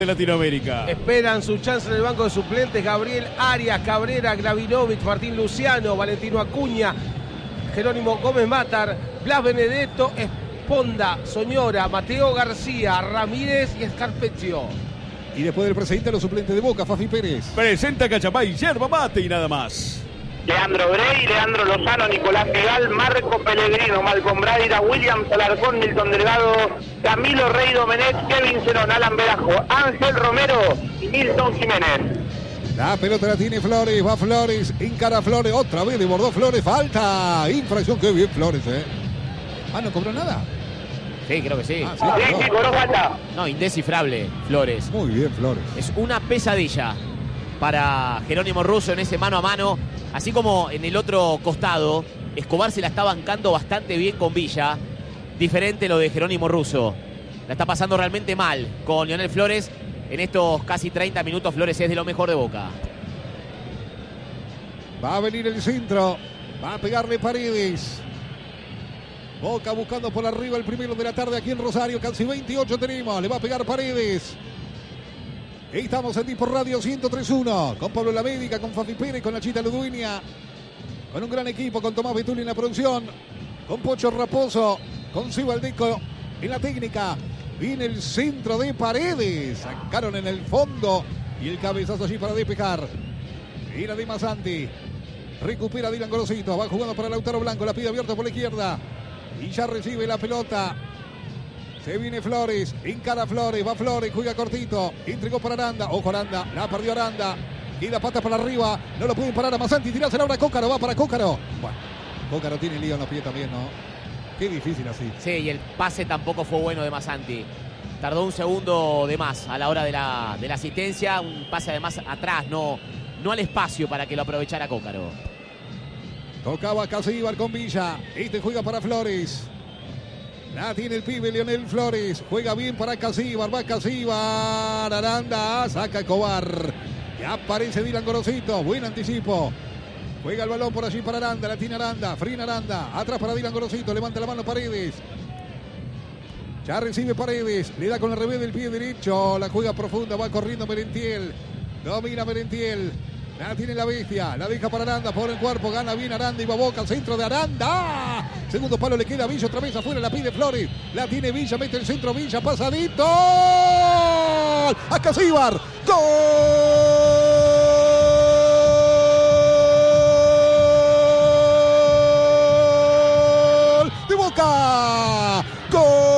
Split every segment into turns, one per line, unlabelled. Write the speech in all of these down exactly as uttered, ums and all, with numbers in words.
de Latinoamérica.
Esperan su chance en el banco de suplentes Gabriel Arias, Cabrera, Gravinovich, Martín Luciano, Valentino Acuña, Jerónimo Gómez Matar, Blas Benedetto, Esponda, Soñora, Mateo García, Ramírez y Escarpeccio.
Y después del presidente, los suplentes de Boca, Fafi Pérez.
Presenta Cachapay, yerba mate y nada más.
Leandro Grey, Leandro Lozano, Nicolás Pegal, Marco Pellegrino, Malcolm Braida, William Alarcón, Milton Delgado, Camilo Rey Domenech, Kevin Zenón, Alan Verajo, Ángel Romero y Milton Jiménez.
La pelota la tiene Flores, va Flores, encara Flores, otra vez desbordó Flores, falta, infracción, qué bien Flores, eh. Ah, ¿no cobró nada?
Sí, creo que sí.
Ah, sí,
Sí, sí, cobró falta.
No, indescifrable, Flores.
Muy bien Flores.
Es una pesadilla para Jerónimo Russo en ese mano a mano. Así como en el otro costado, Escobar se la está bancando bastante bien con Villa. Diferente lo de Jerónimo Russo. La está pasando realmente mal con Lionel Flores. En estos casi treinta minutos, Flores es de lo mejor de Boca.
Va a venir el centro, va a pegarle Paredes. Boca buscando por arriba el primero de la tarde aquí en Rosario. Casi veintiocho tenemos, le va a pegar Paredes. Estamos en Tipo Radio ciento tres punto uno con Pablo Lamédica, con Fafi Pérez, con Nachita Ludueña, con un gran equipo, con Tomás Betuli en la producción, con Pocho Raposo, con Cibaldeco en la técnica. Viene el centro de Paredes, sacaron en el fondo y el cabezazo allí para despejar. Era de Masanti, recupera Dylan Gorosito, va jugando para Lautaro Blanco, la pide abierta por la izquierda y ya recibe la pelota. Se viene Flores, encara Flores, va Flores, juega cortito, entregó para Aranda, ojo Aranda, la perdió Aranda, queda patas para arriba, no lo pueden parar a Masanti, tirársela ahora a Cócaro, va para Cócaro. Bueno, Cócaro tiene lío en los pies también, ¿no? Qué difícil así.
Sí, y el pase tampoco fue bueno de Masanti. Tardó un segundo de más a la hora de la, de la asistencia, un pase además atrás, no, no al espacio para que lo aprovechara Cócaro.
Tocaba Casíbar con Villa, este juega para Flores. La tiene el pibe Lionel Flores. Juega bien para Casíbar. Va Casíbar. Aranda. Saca Escobar. Y aparece Dylan Gorosito. Buen anticipo. Juega el balón por allí para Aranda. La tiene Aranda. Frina Aranda. Atrás para Dylan Gorosito. Levanta la mano Paredes. Ya recibe Paredes. Le da con el revés del pie derecho. La juega profunda. Va corriendo Merentiel. Domina Merentiel. La tiene la bestia, la deja para Aranda, por el cuerpo, gana bien Aranda y va Boca al centro de Aranda. Segundo palo le queda a Villa, otra vez afuera, la pide Flores. La tiene Villa, mete el centro Villa, pasadito. A Casíbar. ¡Gol! De Boca. ¡Gol!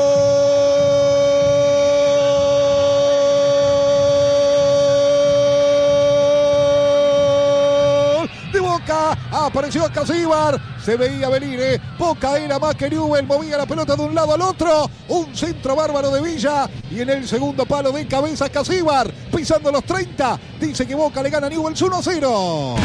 Apareció Casíbar, se veía venir, ¿eh? Boca era más que Newell, movía la pelota de un lado al otro, un centro bárbaro de Villa y en el segundo palo de cabeza Casíbar, pisando los treinta, dice que Boca le gana a Newell's uno a cero.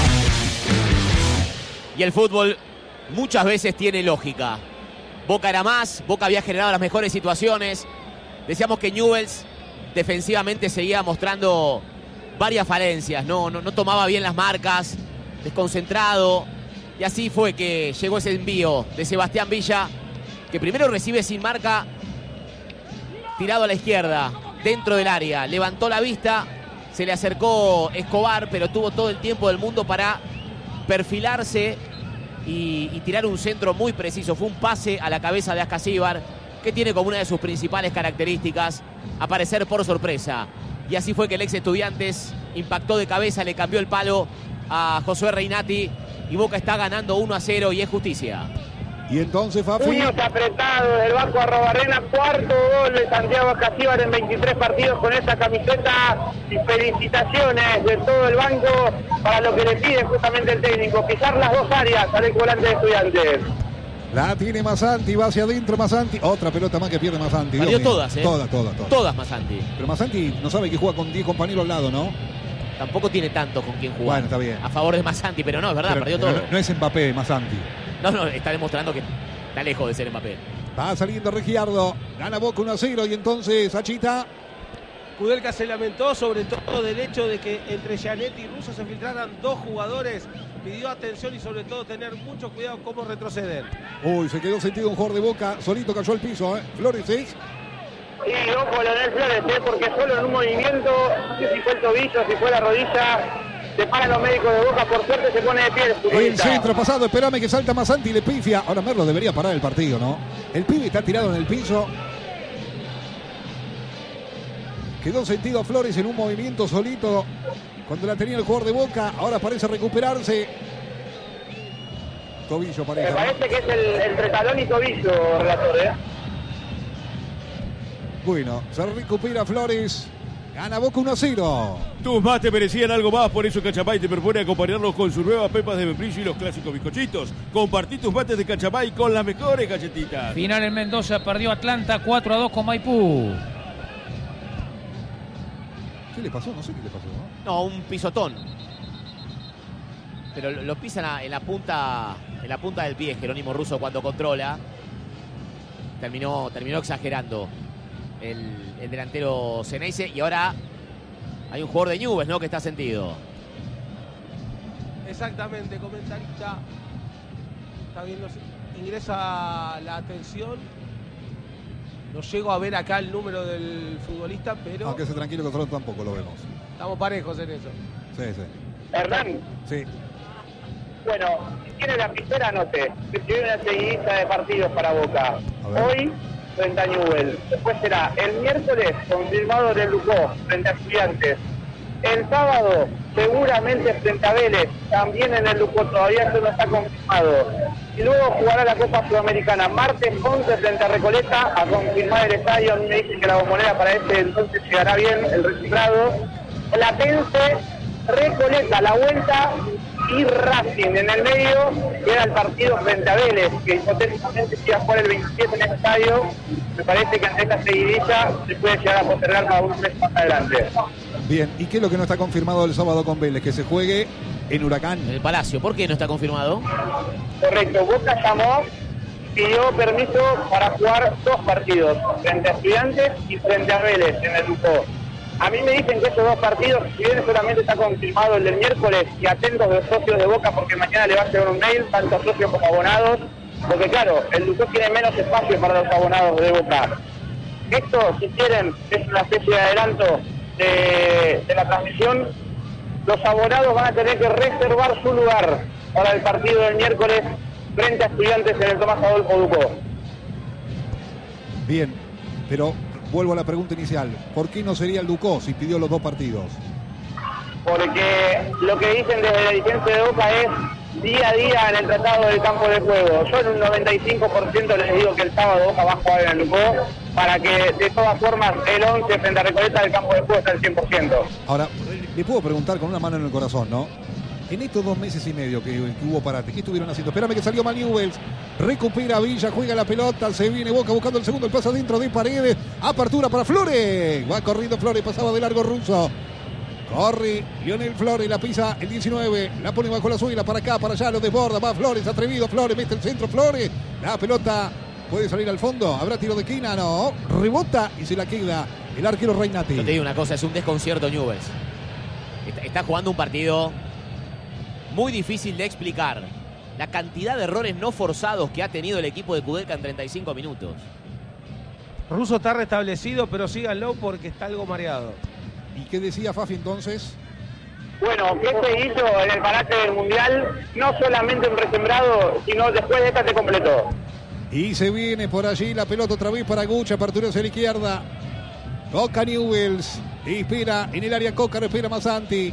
Y el fútbol muchas veces tiene lógica. Boca era más, Boca había generado las mejores situaciones. Decíamos que Newell's defensivamente seguía mostrando varias falencias, no, no, no tomaba bien las marcas, desconcentrado, y así fue que llegó ese envío de Sebastián Villa, que primero recibe sin marca, tirado a la izquierda, dentro del área, levantó la vista, se le acercó Escobar, pero tuvo todo el tiempo del mundo para perfilarse y, y tirar un centro muy preciso. Fue un pase a la cabeza de Ascasíbar, que tiene como una de sus principales características aparecer por sorpresa. Y así fue que el ex Estudiantes impactó de cabeza, le cambió el palo a Josué Reinati y Boca está ganando uno a cero y es justicia.
Y entonces Fafi.
Puños apretados del Banco Arrobarrena, cuarto gol de Santiago Ascasíbar en veintitrés partidos con esa camiseta, y felicitaciones de todo el banco para lo que le pide justamente el técnico, pisar las dos áreas al volante de Estudiantes.
La tiene Masanti, va hacia adentro Masanti, otra pelota más que pierde Masanti.
Perdió todas, ¿eh?
Todas, todas, todas.
Todas Masanti.
Pero Masanti no sabe que juega con diez compañeros al lado, ¿no?
Tampoco tiene tanto con quien jugar.
Bueno, está bien.
A favor de Masanti, pero no, es verdad,
Pero,
perdió
pero
todo.
No, no es Mbappé, Masanti.
No, no, está demostrando que está lejos de ser Mbappé.
Va saliendo Regiardo, gana Boca uno a cero y entonces Achita.
Kudelka se lamentó sobre todo del hecho de que entre Gianetti y Russo se filtraran dos jugadores. Pidió atención y sobre todo tener mucho cuidado cómo retroceder.
Uy, se quedó sentido un jugador de Boca, solito cayó al piso, ¿eh? Flores es.
Y ojo Leonel Flores, ¿eh? Porque solo en un movimiento, no sé si fue el tobillo, si fue la rodilla, se paran los médicos de Boca, por suerte se pone de pie el
El
futbolista.
centro pasado, espérame que salta Masanti y le pifia. Ahora Merlo debería parar el partido, ¿no? El pibe está tirado en el piso. Quedó sentido Flores en un movimiento solito cuando la tenía el jugador de Boca. Ahora parece recuperarse. Tobillo
Me
pareja.
parece que es el, entre talón y tobillo, relator, ¿eh?
Bueno, se recupera Flores. Gana Boca uno a cero.
Tus mates merecían algo más, por eso Cachamay te propone acompañarlos con sus nuevas pepas de membrillo y los clásicos bizcochitos. Compartí tus mates de Cachamay con las mejores galletitas.
Final en Mendoza, perdió Atlanta cuatro a dos con Maipú.
¿Qué le pasó? No sé qué le pasó, ¿no?
No, un pisotón. Pero lo, lo pisan a- en la punta en la punta del pie Jerónimo Russo cuando controla. Terminó, terminó exagerando el, el delantero Ceneice. Y ahora hay un jugador de Newell's, ¿no? Que está sentido.
Exactamente, comentarista. Está viendo, ingresa la atención. No llego a ver acá el número del futbolista, pero
Aunque se tranquilo que nosotros tampoco lo vemos.
estamos parejos en eso.
Sí, sí.
Hernán,
Sí.
bueno, si tiene la pizarra, anote. Que tiene una seguidilla de partidos para Boca.
A ver.
Hoy, frente a Newell's. Después será el miércoles, confirmado en el Lucó, frente a Estudiantes. El sábado, seguramente frente a Vélez, también en el Lucó, todavía eso no está confirmado. Y luego jugará la Copa Sudamericana, martes once frente a Recoleta, a confirmar el estadio. A mí me dicen que la bombonera para este entonces llegará bien, el reciclado. Platense, Recoleta, la vuelta, y Racing en el medio. Queda el partido frente a Vélez, que hipotéticamente se iba a jugar el veintisiete en el estadio. Me parece que ante esta seguidilla se puede llegar a postergar para un mes más adelante.
Bien, ¿y qué es lo que no está confirmado el sábado con Vélez? Que se juegue en Huracán.
En el Palacio. ¿Por qué no está confirmado?
Correcto, Boca llamó, pidió permiso para jugar dos partidos, frente a Estudiantes y frente a Vélez en el grupo. A mí me dicen que esos dos partidos, si bien solamente está confirmado el del miércoles, y atentos de los socios de Boca porque mañana le va a llegar un mail, tanto socios como abonados, porque claro, el Ducó tiene menos espacio para los abonados de Boca. Esto, si quieren, es una especie de adelanto de, de la transmisión. Los abonados van a tener que reservar su lugar para el partido del miércoles frente a Estudiantes en el Tomás Adolfo Ducó.
Bien, pero vuelvo a la pregunta inicial. ¿Por qué no sería el Ducó si pidió los dos partidos?
Porque lo que dicen desde la dirigencia de Boca es día a día en el tratado del campo de juego. Yo en un noventa y cinco por ciento les digo que el sábado Boca va a jugar en el Ducó para que de todas formas el once frente a Recoleta del campo de juego está al cien por ciento.
Ahora, le puedo preguntar con una mano en el corazón, ¿no? En estos dos meses y medio que, que hubo parate, ¿qué estuvieron haciendo? Espérame que salió mal Newell's, recupera Villa, juega la pelota, se viene Boca buscando el segundo, el pase adentro de Paredes, apertura para Flores, va corriendo Flores, pasaba de largo Russo, corre Lionel Flores, la pisa el diecinueve, la pone bajo la suela, para acá, para allá, lo desborda, va Flores, atrevido Flores, mete el centro Flores, la pelota puede salir al fondo, habrá tiro de esquina, no, rebota y se la queda el arquero Reynati.
Yo te digo una cosa, es un desconcierto Newell's. Está, está jugando un partido muy difícil de explicar. La cantidad de errores no forzados que ha tenido el equipo de Kudelka en treinta y cinco minutos.
Russo está restablecido, pero síganlo porque está algo mareado.
¿Y qué decía Fafi entonces?
Bueno, ¿qué se hizo en el parate del Mundial? No solamente un resembrado, sino después de esta se completó.
Y se viene por allí la pelota otra vez para Gucha, apertura hacia la izquierda. Toca Newell's, espera en el área Cócaro, espera Masanti.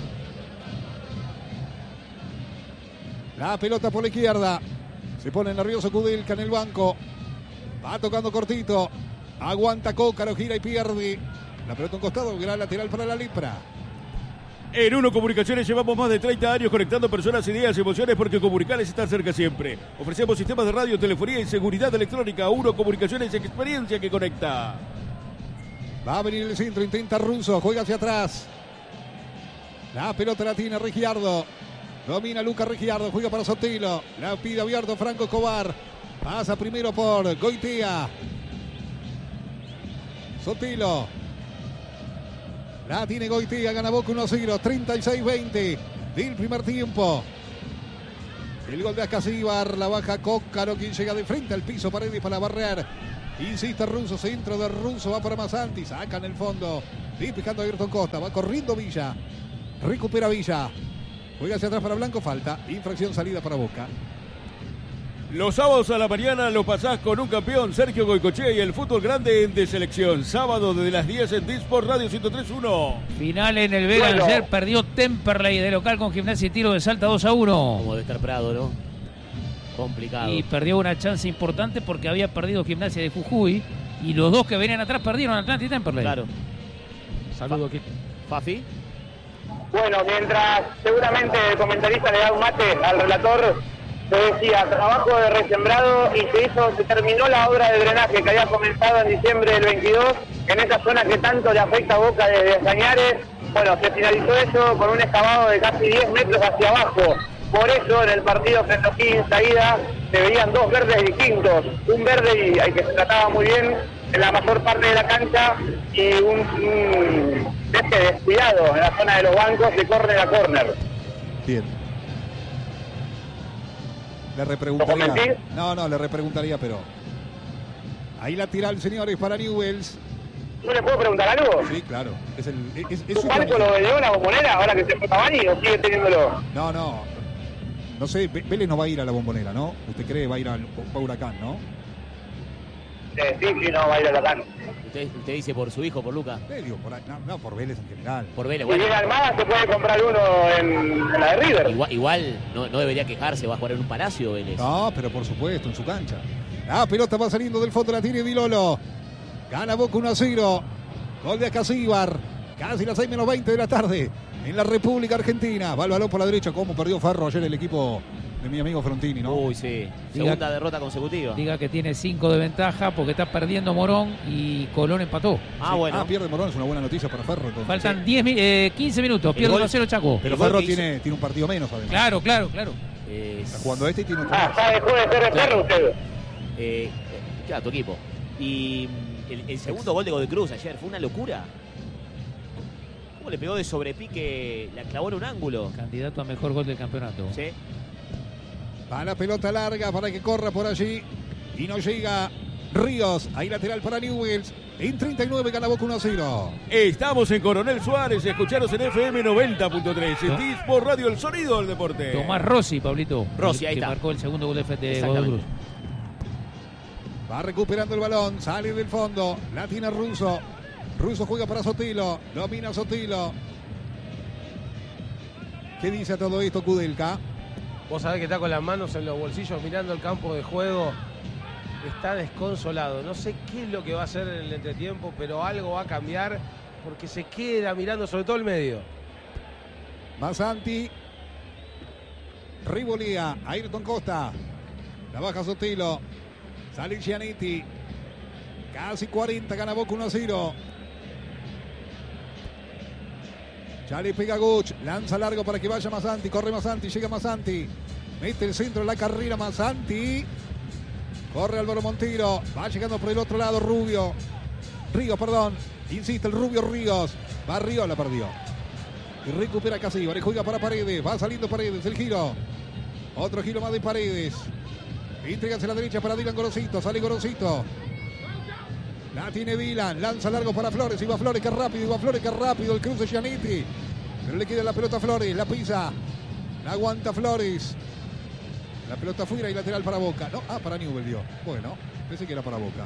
La pelota por la izquierda. Se pone nervioso Kudelka en el banco. Va tocando cortito. Aguanta Cócaro, gira y pierde. La pelota a un costado, gran lateral para la Lepra.
En Uno Comunicaciones llevamos más de treinta años conectando personas, ideas y emociones porque comunicarles está cerca siempre. Ofrecemos sistemas de radio, telefonía y seguridad electrónica. Uno Comunicaciones, experiencia que conecta.
Va a venir el centro, intenta Russo, juega hacia atrás. La pelota la tiene Regiardo. Domina Lucas Regiardo, juega para Sotelo. La pide abierto Franco Escobar. Pasa primero por Goitea. Sotelo. La tiene Goitea, gana Boca uno a cero, treinta y seis veinte del primer tiempo. El gol de Ascasíbar, la baja Cócaro, quien llega de frente al piso, Paredes para barrer. Insiste Russo, centro de Russo, va para Masanti, saca en el fondo. Picando a Ayrton Costa, va corriendo Villa. Recupera Villa. Juega hacia atrás para Blanco, falta. Infracción, salida para Boca.
Los sábados a la mañana lo pasás con un campeón, Sergio Goicoechea, y el fútbol grande de selección. Sábado desde las diez en Disport Radio ciento tres punto uno.
Final en el Vega
Bueno.
ayer, perdió Temperley de local con Gimnasia y Tiro de Salta dos a uno.
Como debe estar Prado, ¿no? Complicado.
Y perdió una chance importante porque había perdido Gimnasia de Jujuy. Y los dos que venían atrás perdieron, Atlanta y Temperley.
Claro.
Saludo aquí.
Fafi.
Bueno, mientras seguramente el comentarista le da un mate al relator, se decía, trabajo de resembrado y se hizo, se terminó la obra de drenaje que había comenzado en diciembre del veintidós, en esa zona que tanto le afecta a Boca desde Azañares. Bueno, se finalizó eso con un excavado de casi diez metros hacia abajo. Por eso en el partido frente a O'Higgins ida se veían dos verdes distintos, un verde y al que se trataba muy bien en la mayor parte de la cancha y un, un este descuidado en la zona de los bancos de córner a córner.
Bien. Le
¿Lo
repreguntaría.
comenté?
No, no, le repreguntaría, pero. Ahí la tira el señor, es para Newell's.
¿No le puedo preguntar algo?
Sí, claro. Es el. Es, es
¿Tu
su
palco lo vendió la bombonera ahora que se fue Cavani o sigue teniéndolo?
No, no. No sé, Ve- Vélez no va a ir a la Bombonera, ¿no? Usted cree que va a ir al va a Huracán, ¿no?
Eh, sí, sí, no, va a ir a la cancha.
Usted, usted dice por su hijo, por Luca.
Eh, digo, por ahí- no, no, por Vélez en general.
Por Vélez,
Si
bueno.
viene Almada se puede comprar uno en, en la de River.
Igual, igual no, no debería quejarse, va a jugar en un palacio Vélez.
No, pero por supuesto, en su cancha. La pelota va saliendo del fondo, la tiene Di Lolo. Gana Boca uno a cero. Gol de Acasíbar. Casi las seis menos veinte de la tarde en la República Argentina. Va el balón por la derecha. ¿Cómo perdió Ferro ayer el equipo de mi amigo Frontini, no?
Uy, sí.
Diga-
Segunda derrota consecutiva.
Diga que tiene cinco de ventaja porque está perdiendo Morón y Colón empató.
Ah,
Sí.
bueno.
Ah, pierde Morón, es una buena noticia para Ferro. Entonces.
Faltan diez, mi- eh, quince minutos, pierde
gol-
uno a cero Chaco.
Pero
el gol
Ferro
que hizo-
tiene, tiene un partido menos, además.
Claro, claro, claro.
Eh,
Está jugando este y tiene otro
Ah,
más.
ya dejó de ser de perro usted.
eh, eh, claro, tu equipo. Y mm, el, el segundo gol de Godoy Cruz ayer fue una locura. ¿Cómo le pegó de sobrepique? La clavó en un ángulo.
Candidato a mejor gol del campeonato.
¿Sí?
Va la pelota larga para que corra por allí. Y no llega Ríos. Ahí lateral para Newell's. En treinta y nueve gana Boca uno a cero.
Estamos en Coronel Suárez, escucharos en F M noventa punto tres, en Disport Radio, el sonido del deporte.
Tomás Rossi, Pablito.
Rossi, ahí
que
está.
marcó el segundo gol de, de Godoy
Exactamente.
Cruz.
Va recuperando el balón. Sale del fondo. La tiene Russo. Russo juega para Sotilo. Domina Sotilo. ¿Qué dice a todo esto Kudelka?
Vos sabés que está con las manos en los bolsillos mirando el campo de juego. Está desconsolado. No sé qué es lo que va a hacer en el entretiempo, pero algo va a cambiar porque se queda mirando sobre todo el medio.
Masanti. Ribolía. Ayrton Costa. La baja Sotilo. Sale Gianetti. Casi cuarenta. Gana Boca uno a cero. Ya le pega Guch. Lanza largo para que vaya Masanti. Corre Masanti. Llega Masanti. Mete el centro en la carrera Masanti. Corre Álvaro Montero. Va llegando por el otro lado Rubio. Ríos, perdón. Insiste el Rubio Ríos. Va Ríos, la perdió. Y recupera Casíbar. Y juega para Paredes. Va saliendo Paredes. El giro. Otro giro más de Paredes. Entrega hacia la derecha para Dylan Gorosito. Sale Gorosito. La tiene Dylan. Lanza largo para Flores. Y va Flores, que rápido. Y va Flores, que rápido. El cruce Gianetti. Pero le queda la pelota a Flores. La pisa. La aguanta Flores. La pelota fuera y lateral para Boca. No, ah, para Newell's dio. Bueno, pensé que era para Boca.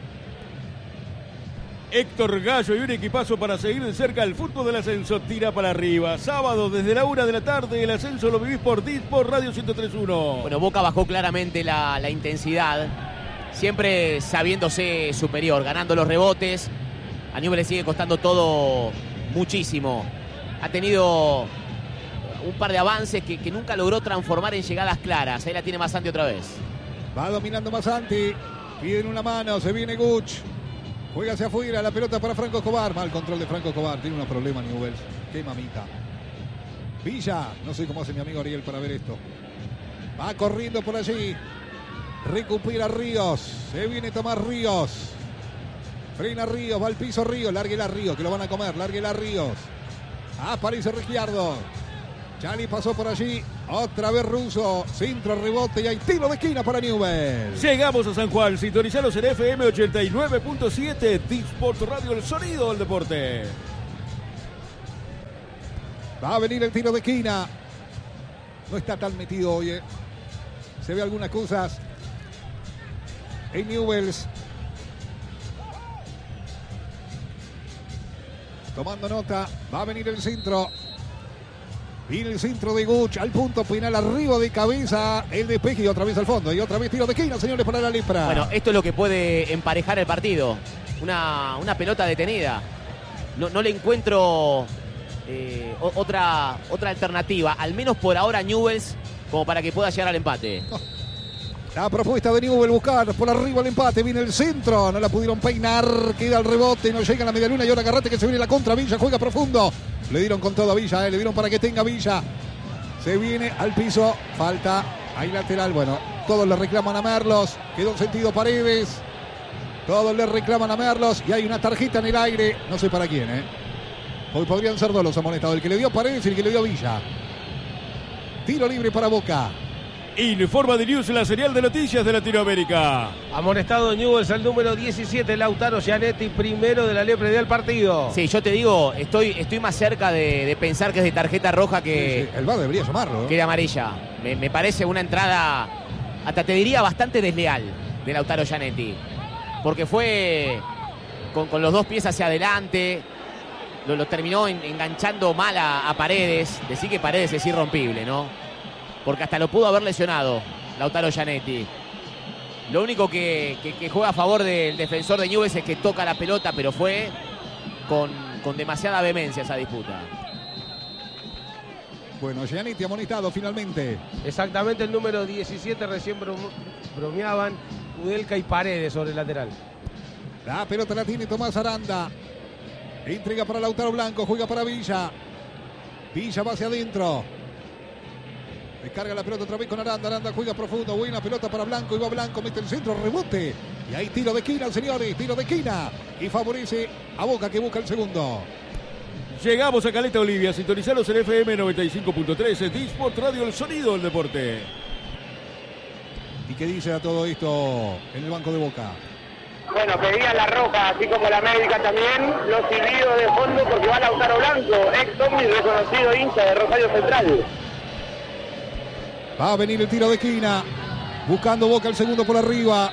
Héctor Gallo y un equipazo para seguir de cerca el fútbol del ascenso. Tira para arriba. Sábado desde la una de la tarde. El ascenso lo vivís por Disport Radio ciento tres punto uno.
Bueno, Boca bajó claramente la, la intensidad. Siempre sabiéndose superior, ganando los rebotes. A Newell's le sigue costando todo muchísimo. Ha tenido un par de avances que, que nunca logró transformar en llegadas claras. Ahí la tiene Masanti otra vez.
Va dominando Masanti. Piden una mano. Se viene Guch. Juega hacia afuera. La pelota para Franco Escobar. Mal control de Franco Escobar. Tiene unos problemas Newell's. Qué mamita. Villa. No sé cómo hace mi amigo Ariel para ver esto. Va corriendo por allí. Recupera Ríos. Se viene Tomás Ríos. Frena Ríos. Va al piso Ríos. Lárguela Ríos. Que lo van a comer. Lárguela Ríos. Aparece Ricciardo. Chali pasó por allí. Otra vez Russo. Centro, rebote y hay tiro de esquina para Newell's.
Llegamos a San Juan. Sintonizalos en F M ochenta y nueve punto siete. Disport Radio, el sonido del deporte.
Va a venir el tiro de esquina. No está tan metido hoy, ¿eh? Se ve algunas cosas en Newell's. Tomando nota, va a venir el centro. Viene el centro de Guch al punto final, arriba de cabeza, el despeje y otra vez al fondo. Y otra vez tiro de esquina, señores, para la Lepra.
Bueno, esto es lo que puede emparejar el partido. Una, una pelota detenida. No, no le encuentro eh, otra, otra alternativa, al menos por ahora Newell's, como para que pueda llegar al empate.
Oh. La propuesta de Newell's, buscar por arriba el empate. Viene el centro, no la pudieron peinar. Queda el rebote, no llega a la media luna. Y ahora Garrate que se viene la contra. Villa juega profundo. Le dieron con todo a Villa, eh. le dieron para que tenga Villa. Se viene al piso. Falta. Hay lateral. Bueno, todos le reclaman a Merlos. Quedó sentido Paredes. Todos le reclaman a Merlos. Y hay una tarjeta en el aire. No sé para quién, ¿eh? Hoy podrían ser dos los amonestados. El que le dio a Paredes y el que le dio a Villa. Tiro libre para Boca.
Informa de News, la señal de noticias de Latinoamérica.
Amonestado Newell's al número diecisiete, Lautaro Gianetti, primero de la Lepre del partido.
Sí, yo te digo, estoy, estoy más cerca de, de pensar que es de tarjeta roja que,
sí, sí. El V A R debería llamarlo, ¿no?
que de amarilla. Me, me parece una entrada, hasta te diría, bastante desleal de Lautaro Gianetti. Porque fue con, con los dos pies hacia adelante, lo, lo terminó en, enganchando mal a, a Paredes. Decir que Paredes es irrompible, ¿no? Porque hasta lo pudo haber lesionado Lautaro Gianetti. Lo único que, que, que juega a favor del defensor de Newell's es que toca la pelota, pero fue con, con demasiada vehemencia esa disputa.
Bueno, Gianetti amonestado finalmente.
Exactamente el número diecisiete, recién bromeaban Udelka y Paredes sobre el lateral.
La pelota la tiene Tomás Aranda. Entrega para Lautaro Blanco, juega para Villa. Villa va hacia adentro. Descarga la pelota otra vez con Aranda. Aranda juega profundo. Buena pelota para Blanco. Y va Blanco. Mete el centro. Rebote. Y ahí tiro de esquina, señores. Tiro de esquina. Y favorece a Boca que busca el segundo.
Llegamos a Caleta Olivia. Sintonizalos en F M noventa y cinco punto tres. Disport Radio, el sonido del deporte.
¿Y qué dice a todo esto en el banco de Boca?
Bueno, pedía la roja, así como la América también, los silbidos de fondo porque va Lautaro Blanco, ex Tommy, reconocido hincha de Rosario Central.
Va a venir el tiro de esquina. Buscando Boca el segundo por arriba.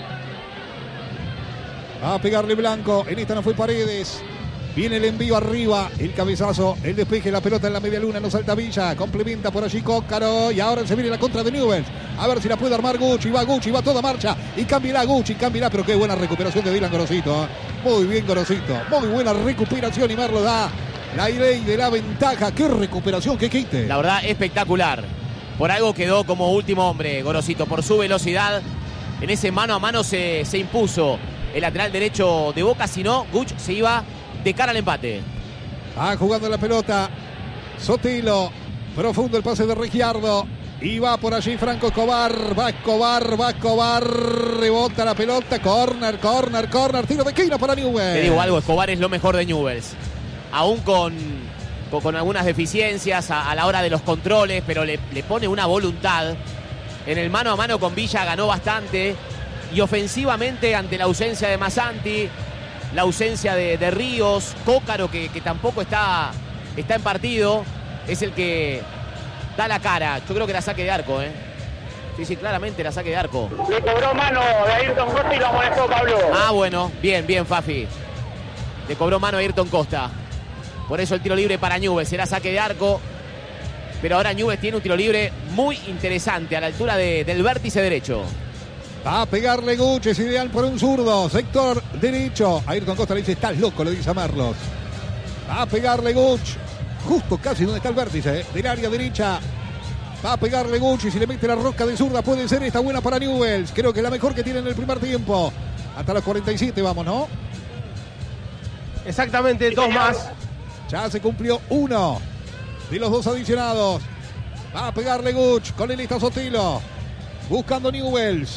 Va a pegarle Blanco. En esta no fue Paredes. Viene el envío arriba. El cabezazo. El despeje. La pelota en la media luna. No salta Villa. Complementa por allí Cócaro. Y ahora se viene la contra de Newell's. A ver si la puede armar Gucci. Va Gucci. Va toda marcha. Y cambiará Gucci. Cambiará. Pero qué buena recuperación de Dylan Gorosito. ¿eh? Muy bien Gorosito. Muy buena recuperación. Y Merlo da la ley de la ventaja. Qué recuperación. Qué quite.
La verdad, espectacular. Por algo quedó como último hombre Gorosito, por su velocidad. En ese mano a mano se, se impuso el lateral derecho de Boca. Si no, Guch se iba de cara al empate.
Va jugando la pelota Sotelo. Profundo el pase de Ricciardo. Y va por allí Franco Escobar. Va Escobar, va Escobar. Rebota la pelota. Corner, corner, corner. Tiro de esquina para Newell's.
Te digo algo, Escobar es lo mejor de Newell's. Aún con... con algunas deficiencias a, a la hora de los controles, pero le, le pone una voluntad. En el mano a mano con Villa ganó bastante. Y ofensivamente, ante la ausencia de Massanti, la ausencia de, de Ríos, Cócaro, que, que tampoco está, está en partido, es el que da la cara. Yo creo que la saque de arco, ¿eh? Sí, sí, claramente la saque de arco.
Le cobró mano de Ayrton Costa y lo amonestó Pablo.
Ah, bueno, bien, bien, Fafi. Le cobró mano a Ayrton Costa. Por eso el tiro libre para Newell's. Será saque de arco. Pero ahora Newell's tiene un tiro libre muy interesante a la altura de, del vértice derecho.
Va a pegarle Guch. Es ideal por un zurdo. Sector derecho. Ayrton Costa le dice: estás loco, le dice a Merlos. Va a pegarle Guch. Justo casi donde está el vértice, ¿eh? Del área derecha. Va a pegarle Guch. Y si le mete la rosca de zurda puede ser esta buena para Newell's. Creo que es la mejor que tiene en el primer tiempo. Hasta los cuarenta y siete vamos, ¿no?
Exactamente, dos más.
Ya se cumplió uno de los dos adicionados. Va a pegarle Guch. Con él está Sotelo. Buscando Newell's.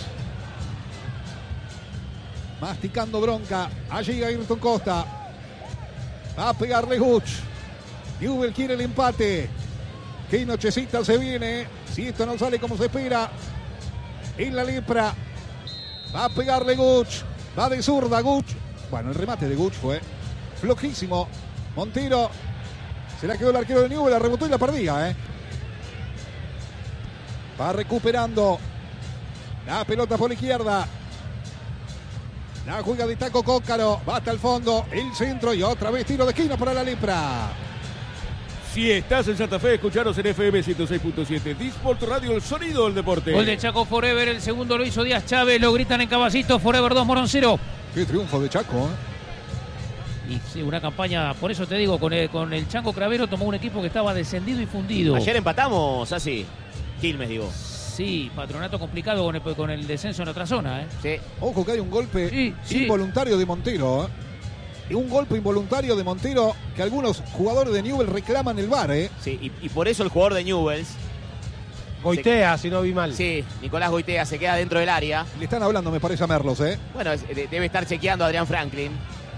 Masticando bronca. Allí Ayrton Costa. Va a pegarle Guch. Newell's quiere el empate. Qué nochecita se viene. Si esto no sale como se espera. En la lepra. Va a pegarle Guch. Va de zurda Guch. Bueno, el remate de Guch fue flojísimo. Montero. Se la quedó el arquero de Newell's. La rebotó y la perdía, ¿eh? Va recuperando. La pelota por la izquierda. La juega de Taco Cócaro. Va hasta el fondo. El centro y otra vez tiro de esquina para la lepra.
Si estás en Santa Fe, escucharos en F M ciento seis punto siete. Disport Radio, el sonido del deporte.
Gol de Chaco Forever, el segundo lo hizo Díaz Chávez, lo gritan en Caballito, Forever dos, Morón cero.
Qué triunfo de Chaco, ¿eh?
Y sí, una campaña, por eso te digo, con el, con el Chango Cravero tomó un equipo que estaba descendido y fundido.
Ayer empatamos, así. Quilmes, digo.
Sí, Patronato complicado con el, con el descenso en otra zona, ¿eh?
Sí.
Ojo que hay un golpe
Sí, sí.
involuntario de Montero, ¿eh? Un golpe involuntario de Montero que algunos jugadores de Newell's reclaman el V A R, ¿eh?
Sí, y, y por eso el jugador de Newell's,
Goitea, si no vi mal.
sí, Nicolás Goitea, se queda dentro del área.
Le están hablando, me parece, a Merlos, ¿eh?
Bueno, es- de- debe estar chequeando a Adrián Franklin.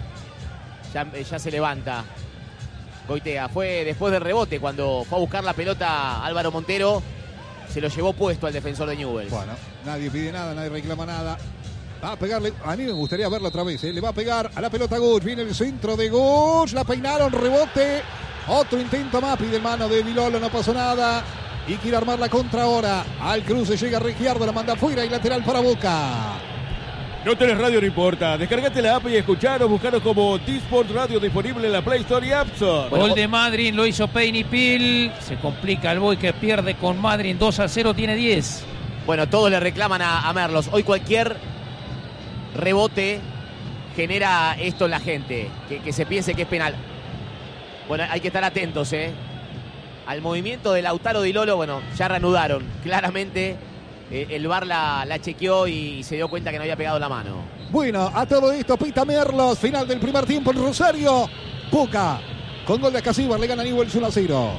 Ya, ya se levanta Goitea. Fue después del rebote cuando fue a buscar la pelota Álvaro Montero. Se lo llevó puesto al defensor de Newell's.
Bueno, nadie pide nada, nadie reclama nada. Va a pegarle, a mí me gustaría verlo otra vez, ¿eh? Le va a pegar a la pelota Guch, viene el centro de Guch, la peinaron, rebote, otro intento más, pide mano de Vilolo, no pasó nada, y quiere armar la contra ahora, al cruce llega Ricciardo, la manda afuera y lateral para Boca.
No tenés radio, no importa. Descargate la app y escucharos, buscaros como Disport Radio, disponible en la Play Store y App Store.
Gol de Madryn, lo hizo Payne y Pil. Se complica el Boy que pierde con Madryn dos a cero, tiene diez.
Bueno, todos le reclaman a, a Merlos. Hoy cualquier rebote genera esto en la gente, que, que se piense que es penal. Bueno, hay que estar atentos, ¿eh? Al movimiento de Lautaro Di Lolo, bueno, ya reanudaron. Claramente eh, el V A R la, la chequeó y se dio cuenta que no había pegado la mano.
Bueno, a todo esto pita Merlos, final del primer tiempo en Rosario. Boca, con gol de Acasíbar, le gana Newell's uno a cero.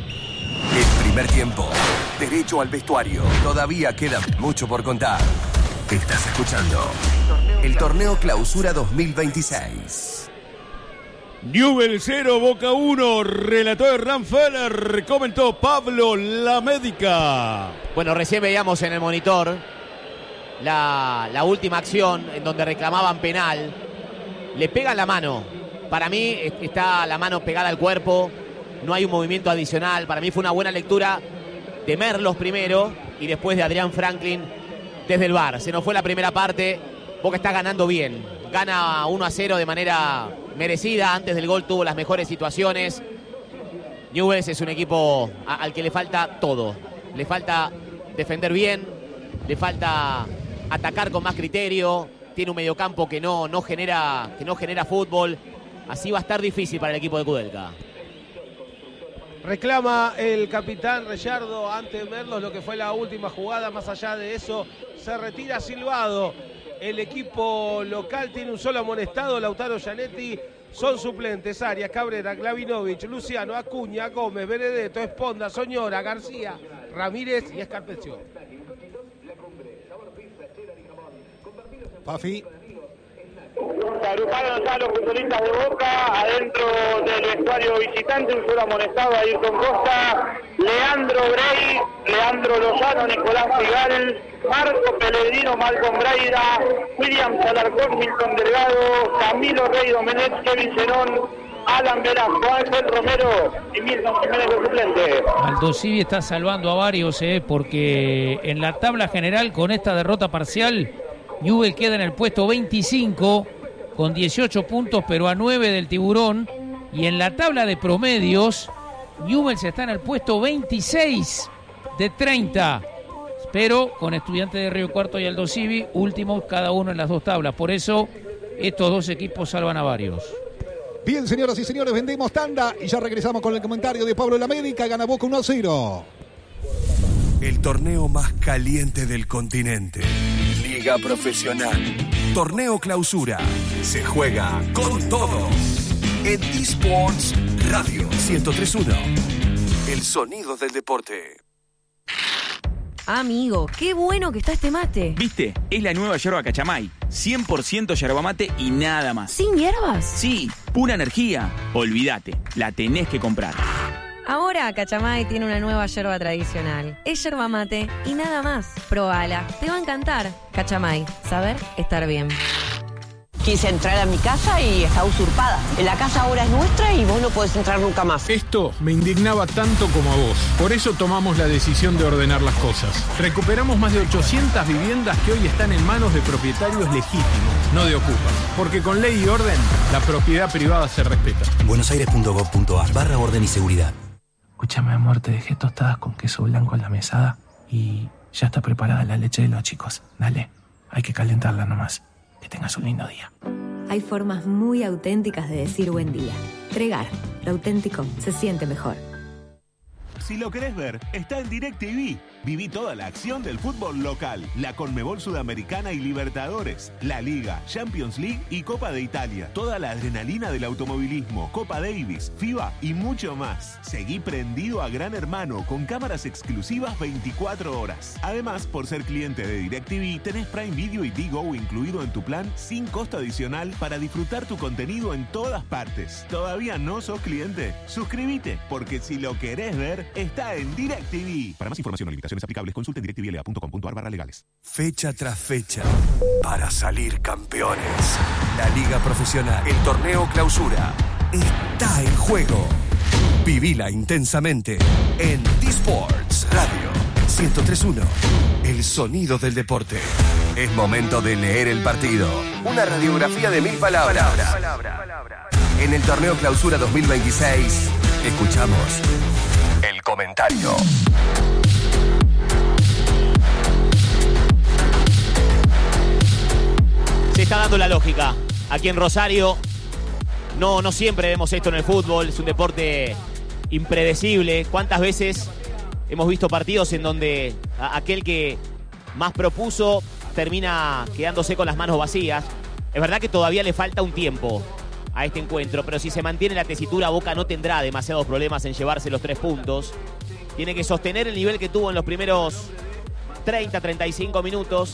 El primer tiempo, derecho al vestuario. Todavía queda mucho por contar. Estás escuchando el Torneo Clausura dos mil veintiséis.
Newell's cero, Boca uno, relató Hernán Feller, comentó Pablo La Médica.
Bueno, recién veíamos en el monitor la, la última acción en donde reclamaban penal. Le pegan la mano. Para mí está la mano pegada al cuerpo. No hay un movimiento adicional. Para mí fue una buena lectura de Merlos primero y después de Adrián Franklin desde el V A R. Se nos fue la primera parte. Boca está ganando bien. Gana uno a cero de manera merecida. Antes del gol tuvo las mejores situaciones. Newell's es un equipo a, al que le falta todo. Le falta defender bien. Le falta atacar con más criterio. Tiene un mediocampo que no, no, genera, que no genera fútbol. Así va a estar difícil para el equipo de Kudelka.
Reclama el capitán Reyardo ante Merlos lo que fue la última jugada. Más allá de eso, se retira silbado. El equipo local tiene un solo amonestado, Lautaro Gianetti. Son suplentes Arias, Cabrera, Glavinovich, Luciano, Acuña, Gómez, Benedetto, Esponda, Soñora, García, Ramírez y Escarpeción.
Pafi.
Se agruparon ya los futbolistas de Boca adentro del vestuario visitante, un solo amonestado, Ayrton Costa, Leandro Brey, Leandro Lozano, Nicolás Figal, Marco Pellegrino, Malcolm Braida, William Salarcón, Milton Delgado, Camilo Rey Domenech, Kevin Zenón, Alan Velasco, Ángel Romero y Milton Jiménez de suplente.
Aldo Civi está salvando a varios, eh, porque en la tabla general con esta derrota parcial, Newell's queda en el puesto veinticinco con dieciocho puntos, pero a nueve del Tiburón. Y en la tabla de promedios, Newell's está en el puesto veintiséis de treinta. Pero con Estudiantes de Río Cuarto y Aldo Civi, últimos cada uno en las dos tablas. Por eso, estos dos equipos salvan a varios.
Bien, señoras y señores, vendemos tanda y ya regresamos con el comentario de Pablo La Médica. Gana Boca uno a cero.
El torneo más caliente del continente. Liga Profesional. Torneo Clausura. Se juega con todo. En Disports Radio ciento tres punto uno. El sonido del deporte.
Amigo, qué bueno que está este mate.
¿Viste? Es la nueva yerba Cachamay. cien por ciento yerba mate y nada más.
¿Sin hierbas?
Sí, pura energía. Olvídate, la tenés que comprar.
Ahora Cachamay tiene una nueva yerba tradicional. Es yerba mate y nada más. Probala, te va a encantar. Cachamay, saber estar bien.
Quise entrar a mi casa y está usurpada. La casa ahora es nuestra y vos no podés entrar nunca más.
Esto me indignaba tanto como a vos. Por eso tomamos la decisión de ordenar las cosas. Recuperamos más de ochocientas viviendas que hoy están en manos de propietarios legítimos, no de ocupas. Porque con ley y orden, la propiedad privada se respeta.
buenosaires punto gov punto ar barra orden y seguridad.
Escúchame, amor, te dejé tostadas con queso blanco en la mesada y ya está preparada la leche de los chicos. Dale, hay que calentarla nomás. Que tengas un lindo día.
Hay formas muy auténticas de decir buen día. Tregar, lo auténtico se siente mejor.
Si lo querés ver, está en DirecTV. Viví toda la acción del fútbol local, la Conmebol Sudamericana y Libertadores, la Liga, Champions League y Copa de Italia. Toda la adrenalina del automovilismo, Copa Davis, FIBA y mucho más. Seguí prendido a Gran Hermano con cámaras exclusivas veinticuatro horas. Además, por ser cliente de DirecTV, tenés Prime Video y Digo incluido en tu plan sin costo adicional para disfrutar tu contenido en todas partes. ¿Todavía no sos cliente? Suscríbete, porque si lo querés ver, está en DirecTV. Para más información o limitaciones aplicables, consulte en direct t v l a punto com punto ar barra legales.
Fecha tras fecha, para salir campeones. La Liga Profesional, el Torneo Clausura, está en juego. Vivila intensamente en D-Sports Radio ciento tres punto uno, el sonido del deporte. Es momento de leer el partido. Una radiografía de mil palabras. En el Torneo Clausura dos mil veintiséis, escuchamos el comentario.
Se está dando la lógica. Aquí en Rosario no, no siempre vemos esto en el fútbol. Es un deporte impredecible. ¿Cuántas veces hemos visto partidos en donde a, aquel que más propuso termina quedándose con las manos vacías? Es verdad que todavía le falta un tiempo a este encuentro, pero si se mantiene la tesitura, Boca no tendrá demasiados problemas en llevarse los tres puntos. Tiene que sostener el nivel que tuvo en los primeros treinta, treinta y cinco minutos.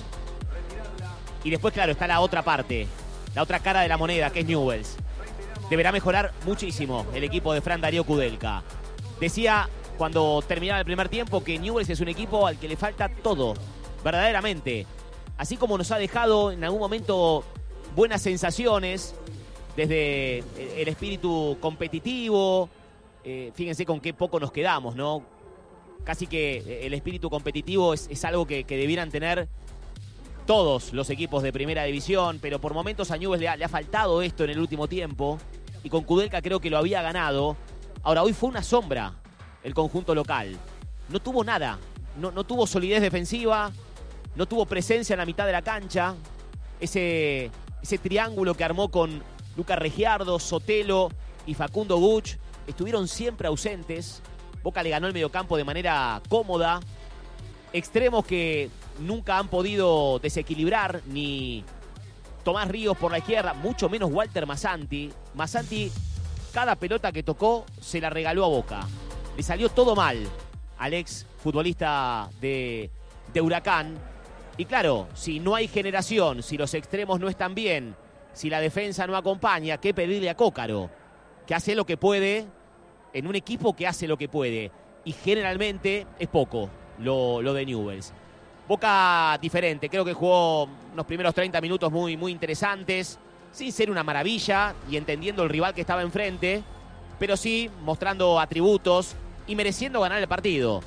Y después, claro, está la otra parte, la otra cara de la moneda, que es Newell's. Deberá mejorar muchísimo el equipo de Fran Darío Kudelka. Decía cuando terminaba el primer tiempo que Newell's es un equipo al que le falta todo, verdaderamente. Así como nos ha dejado en algún momento buenas sensaciones, desde el espíritu competitivo, eh, fíjense con qué poco nos quedamos, ¿no? Casi que el espíritu competitivo es, es algo que, que debieran tener todos los equipos de primera división, pero por momentos a Newell's le ha, le ha faltado esto en el último tiempo, y con Kudelka creo que lo había ganado. Ahora, hoy fue una sombra el conjunto local. No tuvo nada, no, no tuvo solidez defensiva, no tuvo presencia en la mitad de la cancha. Ese, ese triángulo que armó con Lucas Regiardo, Sotelo y Facundo Buch estuvieron siempre ausentes. Boca le ganó el mediocampo de manera cómoda. Extremos que nunca han podido desequilibrar, ni Tomás Ríos por la izquierda, mucho menos Walter Massanti. Massanti, cada pelota que tocó se la regaló a Boca. Le salió todo mal al ex futbolista de, de Huracán. Y claro, si no hay generación, si los extremos no están bien, si la defensa no acompaña, ¿qué pedirle a Cócaro? Que hace lo que puede en un equipo que hace lo que puede. Y generalmente es poco lo, lo de Newell's. Boca diferente, creo que jugó unos primeros treinta minutos muy, muy interesantes, sin ser una maravilla y entendiendo el rival que estaba enfrente, pero sí mostrando atributos y mereciendo ganar el partido.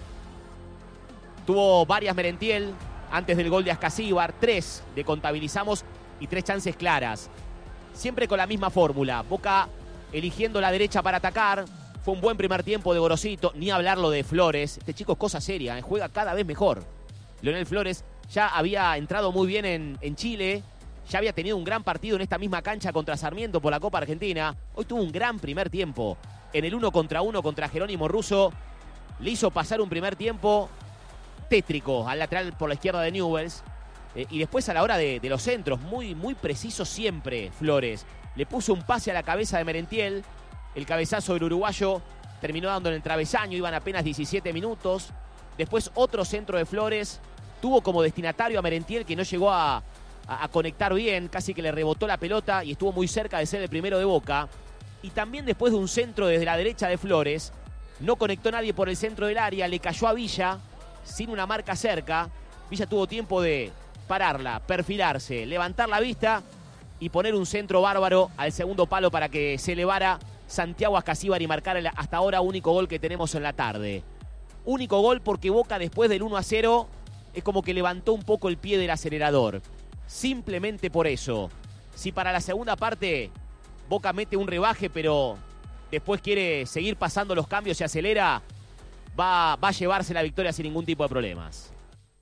Tuvo varias Merentiel antes del gol de Ascasíbar, tres le contabilizamos y tres chances claras. Siempre con la misma fórmula, Boca eligiendo la derecha para atacar. Fue un buen primer tiempo de Gorosito, ni hablarlo de Flores. Este chico es cosa seria, ¿eh? Juega cada vez mejor. Leonel Flores ya había entrado muy bien en, en Chile, ya había tenido un gran partido en esta misma cancha contra Sarmiento por la Copa Argentina. Hoy tuvo un gran primer tiempo. En el uno contra uno contra Jerónimo Russo, le hizo pasar un primer tiempo tétrico al lateral por la izquierda de Newell's. Eh, y después a la hora de, de los centros, muy, muy preciso siempre Flores. Le puso un pase a la cabeza de Merentiel. El cabezazo del uruguayo terminó dando en el travesaño, iban apenas diecisiete minutos. Después otro centro de Flores. Tuvo como destinatario a Merentiel, que no llegó a, a, a conectar bien, casi que le rebotó la pelota y estuvo muy cerca de ser el primero de Boca. Y también después de un centro desde la derecha de Flores, No conectó nadie por el centro del área, le cayó a Villa sin una marca cerca. Villa tuvo tiempo de pararla, perfilarse, levantar la vista y poner un centro bárbaro al segundo palo para que se elevara Santiago Ascasíbar y marcar el hasta ahora único gol que tenemos en la tarde. Único gol porque Boca después del uno a cero es como que levantó un poco el pie del acelerador. Simplemente por eso. Si para la segunda parte Boca mete un rebaje pero después quiere seguir pasando los cambios y acelera, va, va a llevarse la victoria sin ningún tipo de problemas.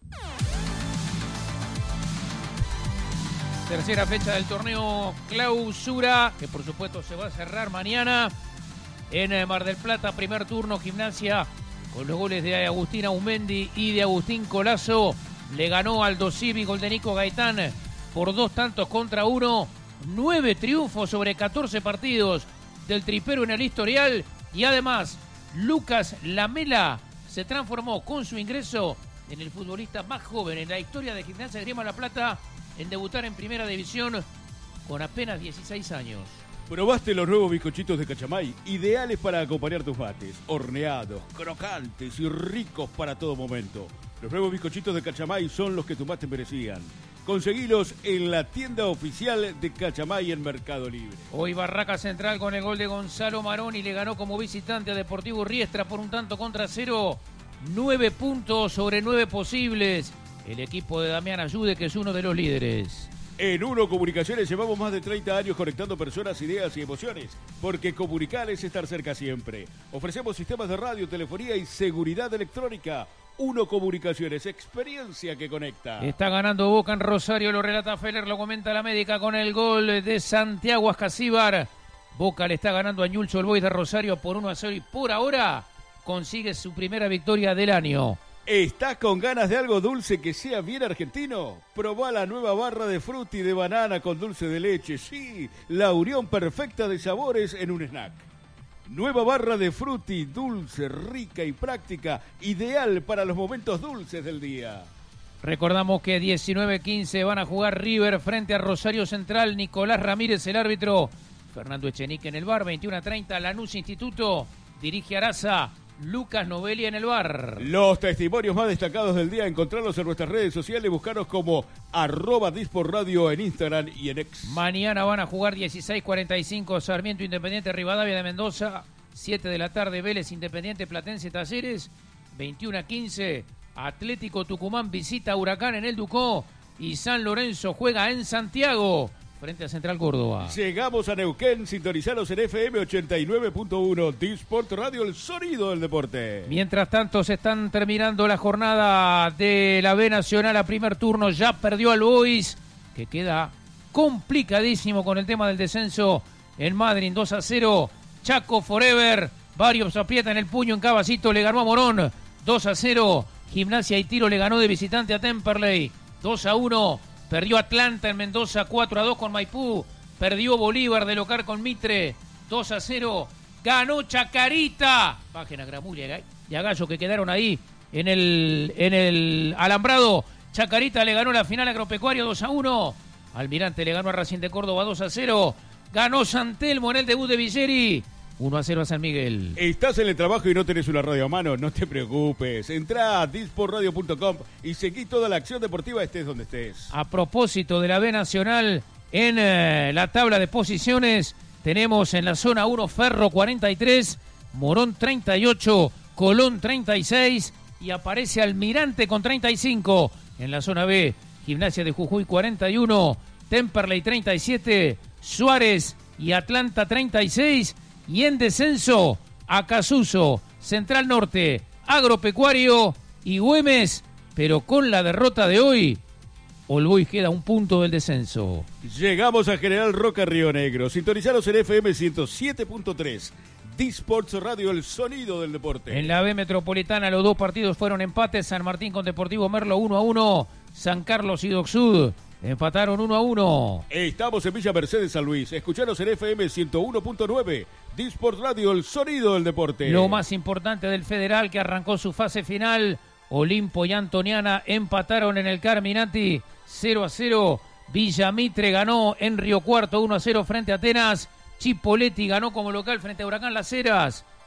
Tercera fecha del torneo Clausura, que por supuesto se va a cerrar mañana en Mar del Plata. Primer turno, Gimnasia, con los goles de Agustín Aumendi y de Agustín Colazo, le ganó al Dosivi, gol de Nico Gaitán, por dos tantos contra uno. Nueve triunfos sobre catorce partidos del tripero en el historial. Y además, Lucas Lamela se transformó con su ingreso en el futbolista más joven en la historia de Gimnasia de Grima La Plata en debutar en primera división con apenas dieciséis años.
¿Probaste los nuevos bizcochitos de Cachamay? Ideales para acompañar tus mates. Horneados, crocantes y ricos para todo momento. Los nuevos bizcochitos de Cachamay son los que tus mates merecían. Conseguilos en la tienda oficial de Cachamay en Mercado Libre.
Hoy Barraca Central con el gol de Gonzalo Maroni le ganó como visitante a Deportivo Riestra por un tanto contra cero. Nueve puntos sobre nueve posibles. El equipo de Damián Ayude, que es uno de los líderes.
En Uno Comunicaciones llevamos más de treinta años conectando personas, ideas y emociones, porque comunicar es estar cerca siempre. Ofrecemos sistemas de radio, telefonía y seguridad electrónica. Uno Comunicaciones, experiencia que conecta.
Está ganando Boca en Rosario, lo relata Feller, lo comenta la médica con el gol de Santiago Ascasíbar. Boca le está ganando a Newell's Old Boys de Rosario por uno a cero y por ahora consigue su primera victoria del año.
¿Estás con ganas de algo dulce que sea bien argentino? Probá la nueva barra de frutti de banana con dulce de leche. Sí, la unión perfecta de sabores en un snack. Nueva barra de frutti, dulce, rica y práctica, ideal para los momentos dulces del día.
Recordamos que diecinueve quince van a jugar River frente a Rosario Central. Nicolás Ramírez, el árbitro. Fernando Echenique en el bar. veintiuno a treinta, Lanús Instituto. Dirige Araza. Lucas Novelli en el bar.
Los testimonios más destacados del día, encontrarlos en nuestras redes sociales, buscarnos como arroba Disport Radio en Instagram y en X.
Mañana van a jugar dieciséis cuarenta y cinco Sarmiento Independiente Rivadavia de Mendoza, siete de la tarde Vélez Independiente Platense Talleres, veintiuno a quince Atlético Tucumán visita a Huracán en el Ducó y San Lorenzo juega en Santiago frente a Central Córdoba.
Llegamos a Neuquén, sintonizalos en F M ochenta y nueve punto uno, Disport Radio, el sonido del deporte.
Mientras tanto se están terminando la jornada de la B Nacional a primer turno, ya perdió al Boys, que queda complicadísimo con el tema del descenso en Madrid, dos a cero, Chaco Forever, varios aprietan el puño en Cabacito, le ganó a Morón, dos a cero, Gimnasia y Tiro le ganó de visitante a Temperley, dos a uno, perdió Atlanta en Mendoza cuatro a dos con Maipú. Perdió Bolívar de local con Mitre dos a cero. Ganó Chacarita. Bajen a Gramulia y a Gallo que quedaron ahí en el, en el alambrado. Chacarita le ganó la final Agropecuario dos a uno. Almirante le ganó a Racing de Córdoba dos a cero. Ganó San Telmo en el debut de Villeri. uno a cero a San Miguel.
¿Estás en el trabajo y no tenés una radio a mano? No te preocupes. Entrá a disport radio punto com y seguí toda la acción deportiva estés donde estés.
A propósito de la B Nacional, en eh, la tabla de posiciones tenemos en la zona uno Ferro cuarenta y tres, Morón treinta y ocho, Colón treinta y seis y aparece Almirante con treinta y cinco. En la zona B, Gimnasia de Jujuy cuarenta y uno, Temperley treinta y siete, Suárez y Atlanta treinta y seis. Y en descenso, Acasuso, Central Norte, Agropecuario y Güemes. Pero con la derrota de hoy, All Boys queda un punto del descenso.
Llegamos a General Roca, Río Negro. Sintonizaros en F M ciento siete punto tres. Disports Radio, el sonido del deporte.
En la B Metropolitana los dos partidos fueron empates. San Martín con Deportivo Merlo uno a uno. San Carlos y Docsud empataron uno a uno.
Estamos en Villa Mercedes, San Luis. Escucharos en F M ciento uno punto nueve. Disport Radio, el sonido del deporte.
Lo más importante del Federal, que arrancó su fase final. Olimpo y Antoniana empataron en el Carminati cero a cero. Villamitre ganó en Río Cuarto uno a cero frente a Atenas. Chipoleti ganó como local frente a Huracán Las Heras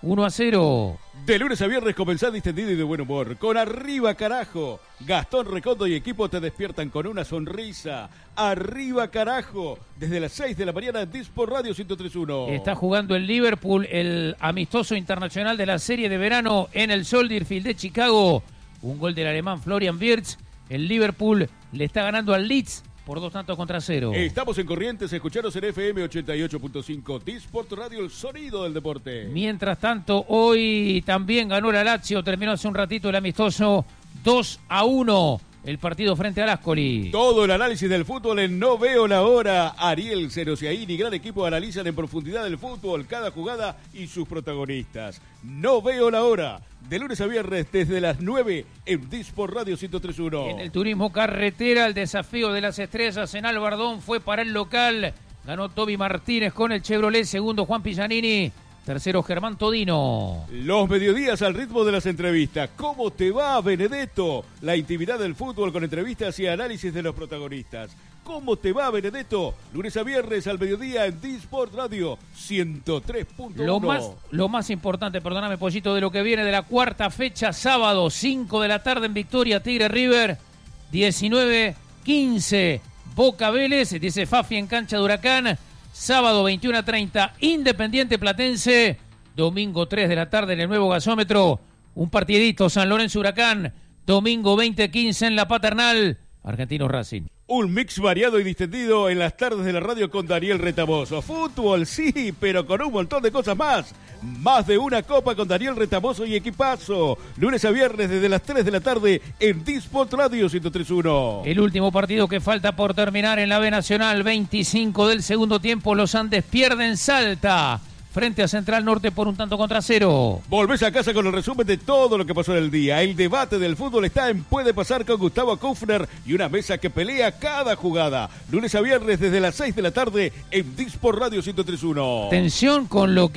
uno a cero.
De lunes a viernes comenzá distendido y de buen humor. Con Arriba Carajo. Gastón Recondo y equipo te despiertan con una sonrisa. Arriba Carajo. Desde las seis de la mañana en Disport Radio ciento tres punto uno.
Está jugando el Liverpool, el amistoso internacional de la serie de verano en el Soldier Field de Chicago. Un gol del alemán Florian Wirtz. El Liverpool le está ganando al Leeds por dos tantos contra cero.
Estamos en Corrientes, escucharos en F M ochenta y ocho punto cinco. Disport Radio, el sonido del deporte.
Mientras tanto, hoy también ganó la Lazio, terminó hace un ratito el amistoso dos a uno. El partido frente al Ascoli.
Todo el análisis del fútbol en No Veo la Hora. Ariel Cerociaini, gran equipo, analizan en profundidad el fútbol, cada jugada y sus protagonistas. No Veo la Hora. De lunes a viernes desde las nueve en Disport Radio ciento tres punto uno.
En el turismo carretera, el desafío de las estrellas en Albardón fue para el local. Ganó Toby Martínez con el Chevrolet, segundo Juan Pillanini, tercero Germán Todino.
Los mediodías al ritmo de las entrevistas. ¿Cómo te va, Benedetto? La intimidad del fútbol con entrevistas y análisis de los protagonistas. ¿Cómo te va, Benedetto? Lunes a viernes al mediodía en Disport Radio ciento tres punto uno.
Lo más, lo más importante, perdóname, Pollito, de lo que viene de la cuarta fecha, sábado, cinco de la tarde en Victoria, Tigre River, diecinueve quince, Boca Vélez, dice Fafi en cancha de Huracán, sábado veintiuno a treinta, Independiente Platense, domingo tres de la tarde en el nuevo gasómetro, un partidito, San Lorenzo Huracán, domingo veinte quince en La Paternal, Argentinos Racing.
Un mix variado y distendido en las tardes de la radio con Daniel Retamoso. Fútbol, sí, pero con un montón de cosas más. Más de una copa con Daniel Retamoso y equipazo. Lunes a viernes desde las tres de la tarde en Disport Radio ciento tres punto uno.
El último partido que falta por terminar en la B Nacional, veinticinco del segundo tiempo. Los Andes pierden Salta frente a Central Norte por un tanto contra cero.
Volvés a casa con el resumen de todo lo que pasó en el día. El debate del fútbol está en Puede Pasar con Gustavo Kufner y una mesa que pelea cada jugada. Lunes a viernes desde las seis de la tarde en Disport Radio ciento tres punto uno.
Atención con lo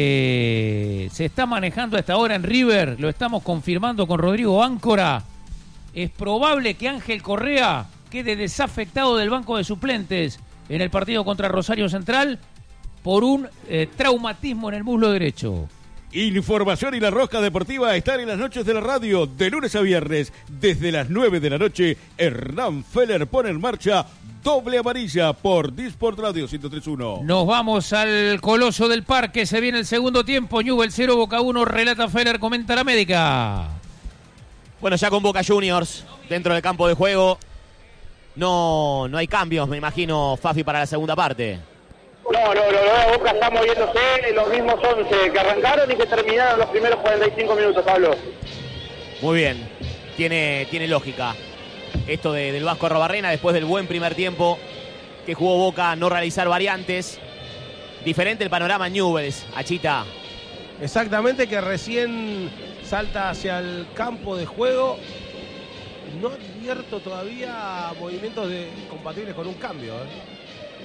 que se está manejando a esta hora en River. Lo estamos confirmando con Rodrigo Áncora. Es probable que Ángel Correa quede desafectado del banco de suplentes en el partido contra Rosario Central por un eh, traumatismo en el muslo derecho.
Información y la rosca deportiva están en las noches de la radio, de lunes a viernes, desde las nueve de la noche. Hernán Feller pone en marcha Doble Amarilla por Disport Radio ciento tres punto uno.
Nos vamos al Coloso del Parque, se viene el segundo tiempo. Newell's cero, Boca uno, relata Feller, comenta la médica.
Bueno, ya con Boca Juniors dentro del campo de juego, no, no hay cambios, me imagino, Fafi, para la segunda parte.
No, no, no, no, Boca está moviéndose en los mismos once que arrancaron y que terminaron los primeros cuarenta y cinco minutos, Pablo.
Muy bien, tiene, tiene lógica esto de, del Vasco Arrobarrena después del buen primer tiempo que jugó Boca, no realizar variantes. Diferente el panorama en Newell's, Achita.
Exactamente, que recién salta hacia el campo de juego. No advierto todavía movimientos de, compatibles con un cambio, ¿eh?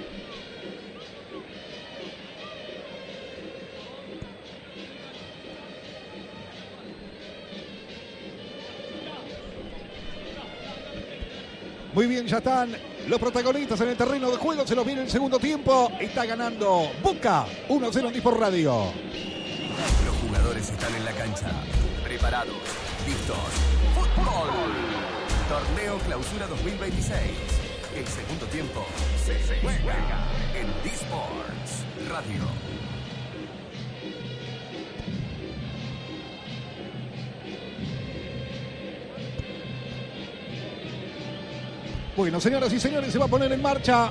Muy bien, ya están los protagonistas en el terreno de juego. Se los viene el segundo tiempo. Está ganando Boca uno a cero en Disport Radio.
Los jugadores están en la cancha. Preparados. Listos. ¡Fútbol! Torneo Clausura dos mil veintiséis. El segundo tiempo se juega en Disports Radio.
Bueno, señoras y señores, se va a poner en marcha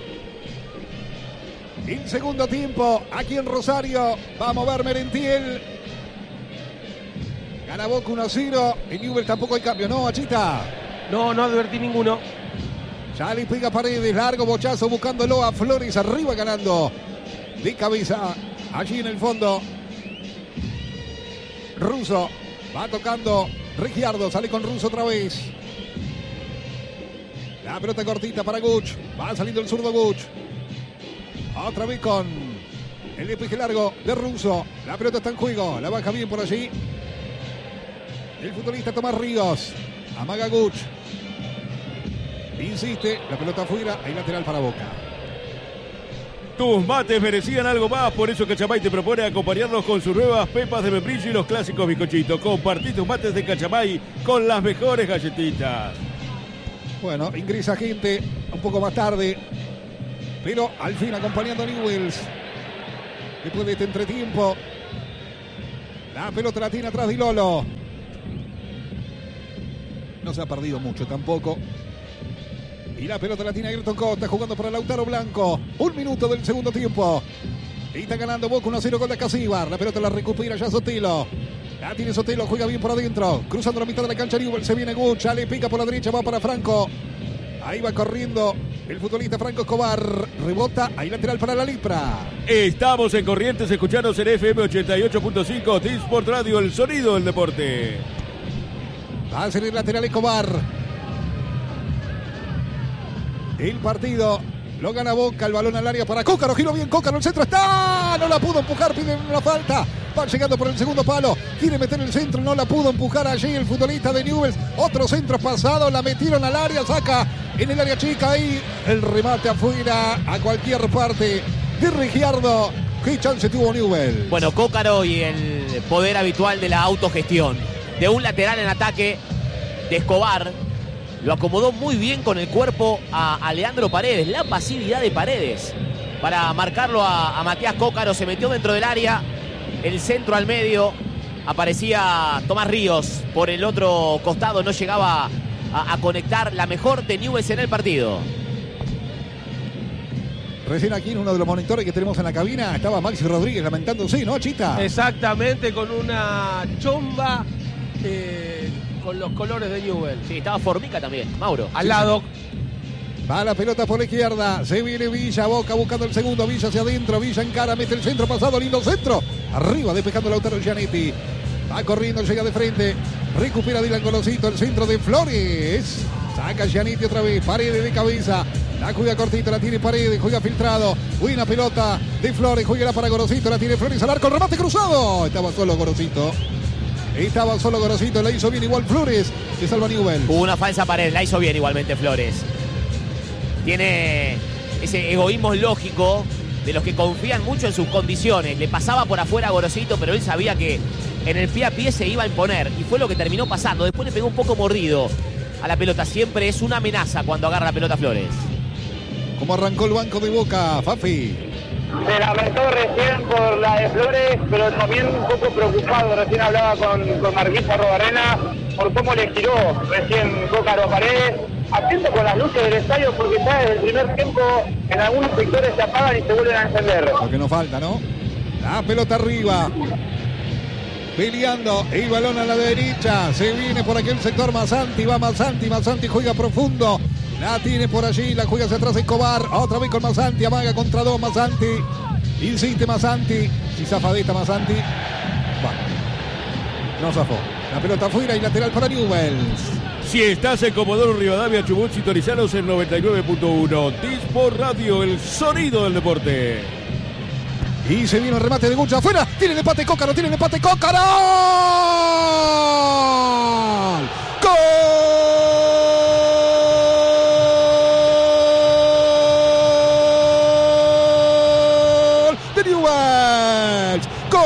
el segundo tiempo aquí en Rosario. Va a mover Merentiel. Gana Boca uno a cero. En Newell's tampoco hay cambio, ¿no, Achita?
No, no advertí ninguno.
Ya le pega Paredes, largo bochazo buscándolo a Flores, arriba ganando de cabeza, allí en el fondo. Russo va tocando Ricciardo, sale con Russo otra vez. La pelota cortita para Guch. Va saliendo el zurdo Guch. Otra vez con el despeje largo de Russo. La pelota está en juego. La baja bien por allí el futbolista Tomás Ríos. Amaga Guch. Insiste. La pelota afuera. Hay lateral para Boca.
Tus mates merecían algo más, por eso Cachamay te propone acompañarnos con sus nuevas pepas de membrillo y los clásicos bizcochitos. Compartí tus mates de Cachamay con las mejores galletitas.
Bueno, ingresa gente un poco más tarde, pero al fin acompañando a Newell's. Después de este entretiempo, la pelota la tiene atrás de Lolo. No se ha perdido mucho tampoco. Y la pelota la tiene Ayrton Costa jugando para Lautaro Blanco. Un minuto del segundo tiempo. Y está ganando Boca uno a cero con la Casíbar. La pelota la recupera ya Sotelo. La tiene Sotelo, juega bien por adentro. Cruzando la mitad de la cancha Newell. Se viene Gucha, le pica por la derecha, va para Franco. Ahí va corriendo el futbolista Franco Escobar. Rebota, ahí lateral para la Lipra.
Estamos en Corrientes, escuchanos en F M ochenta y ocho punto cinco. T-Sport Radio, el sonido del deporte.
Va a salir lateral Escobar. El partido lo gana Boca, el balón al área para Cócaro, giró bien Cócaro, el centro está, no la pudo empujar, pide una falta, va llegando por el segundo palo, quiere meter el centro, no la pudo empujar allí el futbolista de Newell's, otro centro pasado, la metieron al área, saca en el área chica ahí, el remate afuera, a cualquier parte de Rigiardo. ¿Qué chance tuvo Newell's?
Bueno, Cócaro y el poder habitual de la autogestión, de un lateral en ataque de Escobar. Lo acomodó muy bien con el cuerpo a, a Leandro Paredes. La pasividad de Paredes para marcarlo a, a Matías Cócaro. Se metió dentro del área. El centro al medio. Aparecía Tomás Ríos por el otro costado. No llegaba a, a conectar. La mejor de Newell's en el partido.
Recién aquí en uno de los monitores que tenemos en la cabina estaba Maxi Rodríguez lamentándose, ¿no, Chita?
Exactamente, con una chomba... Eh... con los colores de Newell.
Sí, estaba Formica también, Mauro.
Al lado.
Va la pelota por la izquierda. Se viene Villa, Boca buscando el segundo. Villa hacia adentro. Villa encara, mete el centro pasado. Lindo centro. Arriba despejando Lautaro Gianetti. Va corriendo, llega de frente. Recupera Dylan Gorosito. El centro de Flores. Saca Gianetti otra vez. Paredes de cabeza. La juega cortita, la tiene Paredes. Juega filtrado. Buena pelota de Flores. Juega para Gorosito. La tiene Flores al arco. El remate cruzado. Estaba solo Gorosito. Estaba solo Gorosito, la hizo bien igual Flores, que salva Newell.
Hubo una falsa pared, la hizo bien igualmente Flores. Tiene ese egoísmo lógico de los que confían mucho en sus condiciones. Le pasaba por afuera a Gorosito, pero él sabía que en el pie a pie se iba a imponer. Y fue lo que terminó pasando. Después le pegó un poco mordido a la pelota. Siempre es una amenaza cuando agarra la pelota Flores.
¿Cómo arrancó el banco de Boca, Fafi?
Se lamentó recién por la de Flores, pero también un poco preocupado. Recién hablaba con, con Marquís Arrobarrena por cómo le giró recién Cócaro a Paredes. Atento con las luces del estadio porque ya desde el primer tiempo en algunos sectores se apagan y se vuelven a encender.
Lo que nos falta, ¿no? La pelota arriba. Peleando el balón a la derecha. Se viene por aquel sector Mazzanti. Va Mazzanti. Mazzanti juega profundo. La tiene por allí, la juega hacia atrás Escobar. Otra vez con Mazzanti, amaga contra dos Mazzanti. Insiste Mazzanti. Si zafadita Mazzanti. Bueno, no zafó. La pelota afuera y lateral para Newell's.
Si estás en Comodoro Rivadavia, Chubut, sintonizanos en noventa y nueve punto uno. T-Sport Radio, el sonido del deporte.
Y se viene el remate de Gucha afuera. Tiene el empate Cócaro, tiene el empate Cócaro. ¡Gol! Newell's. ¡Gol!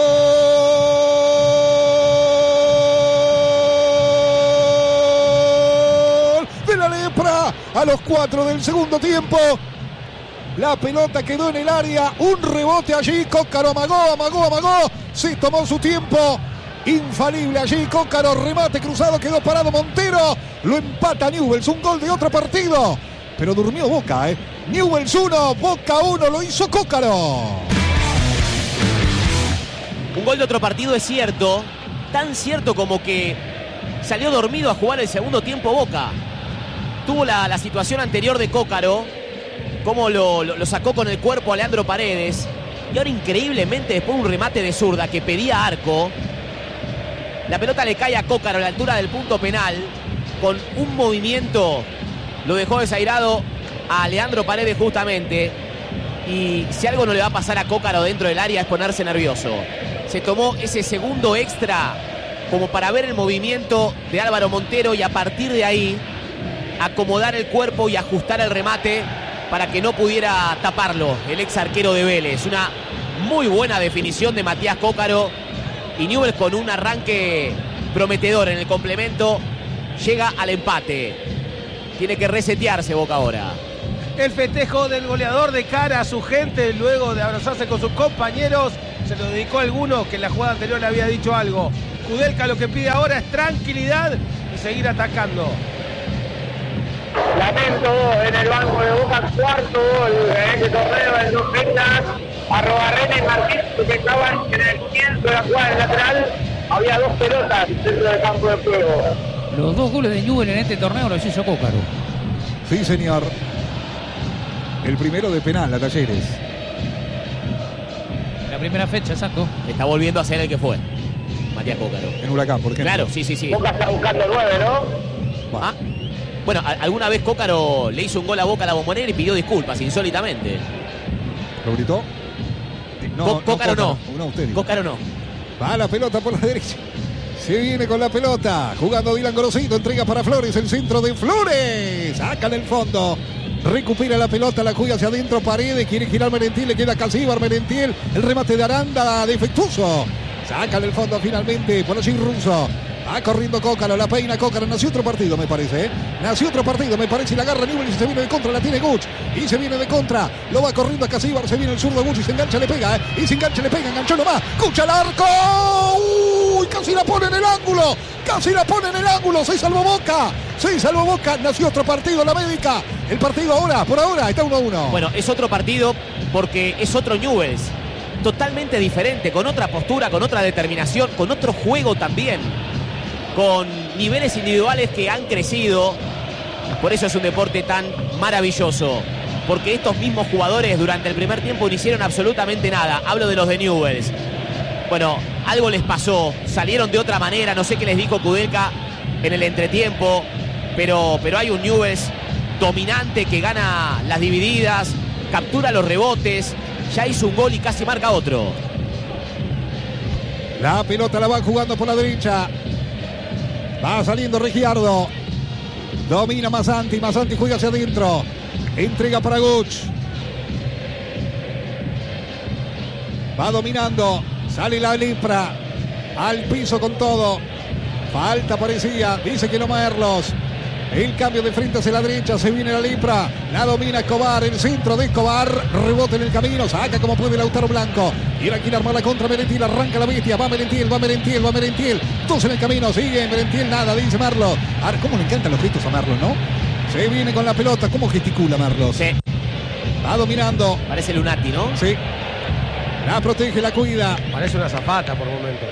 De la Lepra a los cuatro del segundo tiempo. La pelota quedó en el área. Un rebote allí. Cócaro amagó, amagó, amagó. Se tomó su tiempo. Infalible allí. Cócaro, remate cruzado. Quedó parado Montero. Lo empata Newell's. Un gol de otro partido. Pero durmió Boca, ¿eh? Newell's uno, Boca uno. Lo hizo Cócaro.
Un gol de otro partido es cierto, tan cierto como que salió dormido a jugar el segundo tiempo Boca. Tuvo la, la situación anterior de Cócaro, cómo lo, lo, lo sacó con el cuerpo a Leandro Paredes. Y ahora increíblemente después un remate de zurda que pedía arco. La pelota le cae a Cócaro a la altura del punto penal. Con un movimiento lo dejó desairado a Leandro Paredes justamente. Y si algo no le va a pasar a Cócaro dentro del área es ponerse nervioso. Se tomó ese segundo extra como para ver el movimiento de Álvaro Montero y a partir de ahí acomodar el cuerpo y ajustar el remate para que no pudiera taparlo el ex arquero de Vélez. Una muy buena definición de Matías Cócaro, y Newell's con un arranque prometedor en el complemento llega al empate. Tiene que resetearse Boca ahora.
El festejo del goleador de cara a su gente luego de abrazarse con sus compañeros. Se lo dedicó a alguno que en la jugada anterior le había dicho algo. Kudelka lo que pide ahora es tranquilidad y seguir atacando.
Lamento en el banco de Boca, cuarto gol en este torneo en dos fechas. Arrobarrena y Martín, que estaban en el comienzo de la jugada lateral. Había dos pelotas dentro del campo de juego.
Los dos goles de Newell's en este torneo los hizo Cócaro.
Sí, señor. El primero de penal a Talleres.
La primera fecha, exacto.
Está volviendo a ser el que fue Matías Cócaro.
En Huracán, por ejemplo.
Claro, sí, sí, sí.
Boca está buscando nueve, ¿no?
¿Ah? Bueno, a- alguna vez Cócaro le hizo un gol a Boca a la Bombonera y pidió disculpas, insólitamente.
¿Lo gritó?
Co- Cócaro no.
No, usted dijo.
Cócaro no.
Va la pelota por la derecha. Se viene con la pelota. Jugando Dylan Gorosito. Entrega para Flores. El centro de Flores. Saca en el fondo. Recupera la pelota. La juega hacia adentro. Paredes. Quiere girar Merentiel. Le queda Casíbar. Merentiel. El remate de Aranda. Defectuoso. Saca en el fondo finalmente. Por allí Russo. Va corriendo Cócaro, la peina Cócaro. Nació otro partido, me parece, ¿eh? Nació otro partido, me parece. Y la agarra Newell's y se viene de contra. La tiene Guch. Y se viene de contra. Lo va corriendo a Casíbar. Se viene el zurdo Guch y se engancha, le pega, ¿eh? Y se engancha, le pega. Enganchó nomás. Guch al arco. Uy, casi la pone en el ángulo. Casi la pone en el ángulo. Se salvó Boca. Se salvó Boca. Nació otro partido, la médica. El partido ahora, por ahora, está uno a uno.
Bueno, es otro partido porque es otro Newell's. Totalmente diferente, con otra postura, con otra determinación, con otro juego también. Con niveles individuales que han crecido. Por eso es un deporte tan maravilloso. Porque estos mismos jugadores durante el primer tiempo no hicieron absolutamente nada. Hablo de los de Newell's. Bueno, algo les pasó. Salieron de otra manera. No sé qué les dijo Kudelka en el entretiempo. Pero, pero hay un Newell's dominante que gana las divididas, captura los rebotes. Ya hizo un gol y casi marca otro.
La pelota la va jugando por la derecha. Va saliendo Rigiardo. Domina Masanti. Masanti juega hacia adentro. Entrega para Guch. Va dominando. Sale la Limpra. Al piso con todo. Falta parecía. Dice que no Merlos. El cambio de frente hacia la derecha. Se viene la Limpra. La domina Escobar. El centro de Escobar. Rebote en el camino. Saca como puede Lautaro Blanco. Y ahora quiere armar la contra Merentiel. Arranca la bestia. Va Merentiel. Va Merentiel. Va Merentiel. Dos en el camino. Sigue Merentiel. Nada. Dice Marlos. Ahora, cómo le encantan los gestos a Marlos, ¿no? Se viene con la pelota. ¿Cómo gesticula Marlos?
Sí.
Va dominando.
Parece Lunati, ¿no?
Sí. La protege, la cuida.
Parece una zapata por momento.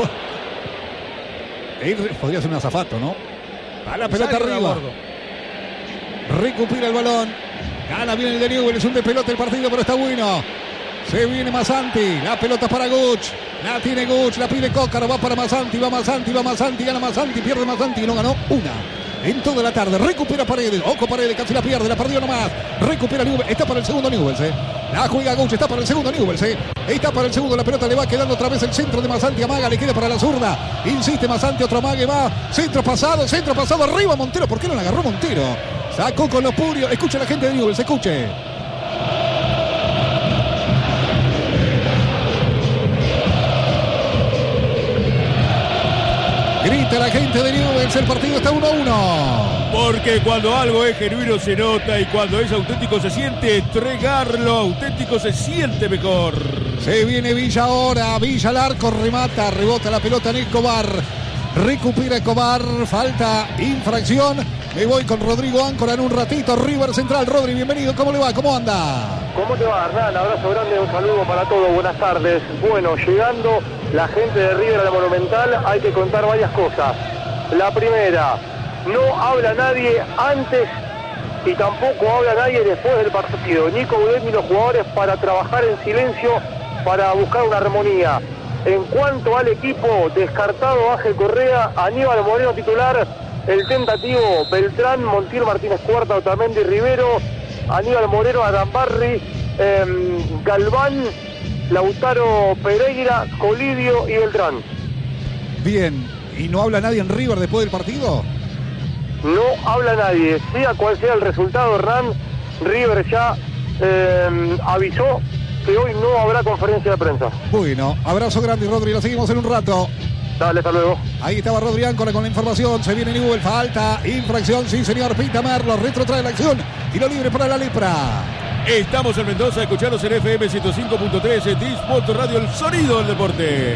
Podría ser un azafato, ¿no? Va la pelota
Salga
arriba.
Gordo.
Recupera el balón. Gana bien el de Newell's. Es un de pelota el partido, pero está bueno. Se viene Masanti. La pelota para Guch. La tiene Guch. La pide Cócaro. Va para Masanti. Va Masanti. Va Masanti. Gana Masanti. Pierde Masanti. Y no ganó una. En toda la tarde. Recupera Paredes. Ojo Paredes. Casi la pierde. La perdió nomás. Recupera Newell's. Está para el segundo Newell's, eh. La juega Guch. Está para el segundo Newell's, eh. Está para el segundo. La pelota le va quedando otra vez el centro de Masanti. Amaga. Le queda para la zurda. Insiste Masanti. Otro amague va. Centro pasado. Centro pasado. Arriba Montero. ¿Por qué no la agarró Montero? Sacó con los purios. Escucha la gente de Newell's. Escuche. Grita la gente de Newell's. El partido está uno a uno.
Porque cuando algo es genuino se nota y cuando es auténtico se siente. Entregarlo auténtico se siente mejor.
Se viene Villa ahora. Villa al arco. Remata. Rebota la pelota en Escobar. Recupera Escobar. Falta. Infracción. Me voy con Rodrigo Áncora en un ratito. River Central. Rodri, bienvenido. ¿Cómo le va? ¿Cómo anda?
¿Cómo te va, Hernán? Abrazo grande, un saludo para todos. Buenas tardes. Bueno, llegando la gente de River a la Monumental, hay que contar varias cosas. La primera, no habla nadie antes y tampoco habla nadie después del partido. Nico Gudet y los jugadores para trabajar en silencio, para buscar una armonía. En cuanto al equipo, descartado Ángel Correa, Aníbal Moreno titular, el tentativo Beltrán, Montiel, Martínez Cuarta, Otamendi, Rivero, Aníbal Moreno, Adambarri, eh, Galván, Lautaro Pereira, Colidio y Beltrán.
Bien, ¿y no habla nadie en River después del partido?
No habla nadie, sea cual sea el resultado, Hernán, River ya eh, avisó que hoy no habrá conferencia de prensa.
Bueno, abrazo grande, Rodri, lo seguimos en un rato.
Dale, hasta luego.
Ahí estaba Rodri Áncora con la información. Se viene Newell, falta, infracción, sí señor, pinta Merlo, retrotrae la acción. Tiro libre para la Lepra.
Estamos en Mendoza, escucharos en F M ciento cinco punto tres, en Disport Radio, el sonido del deporte.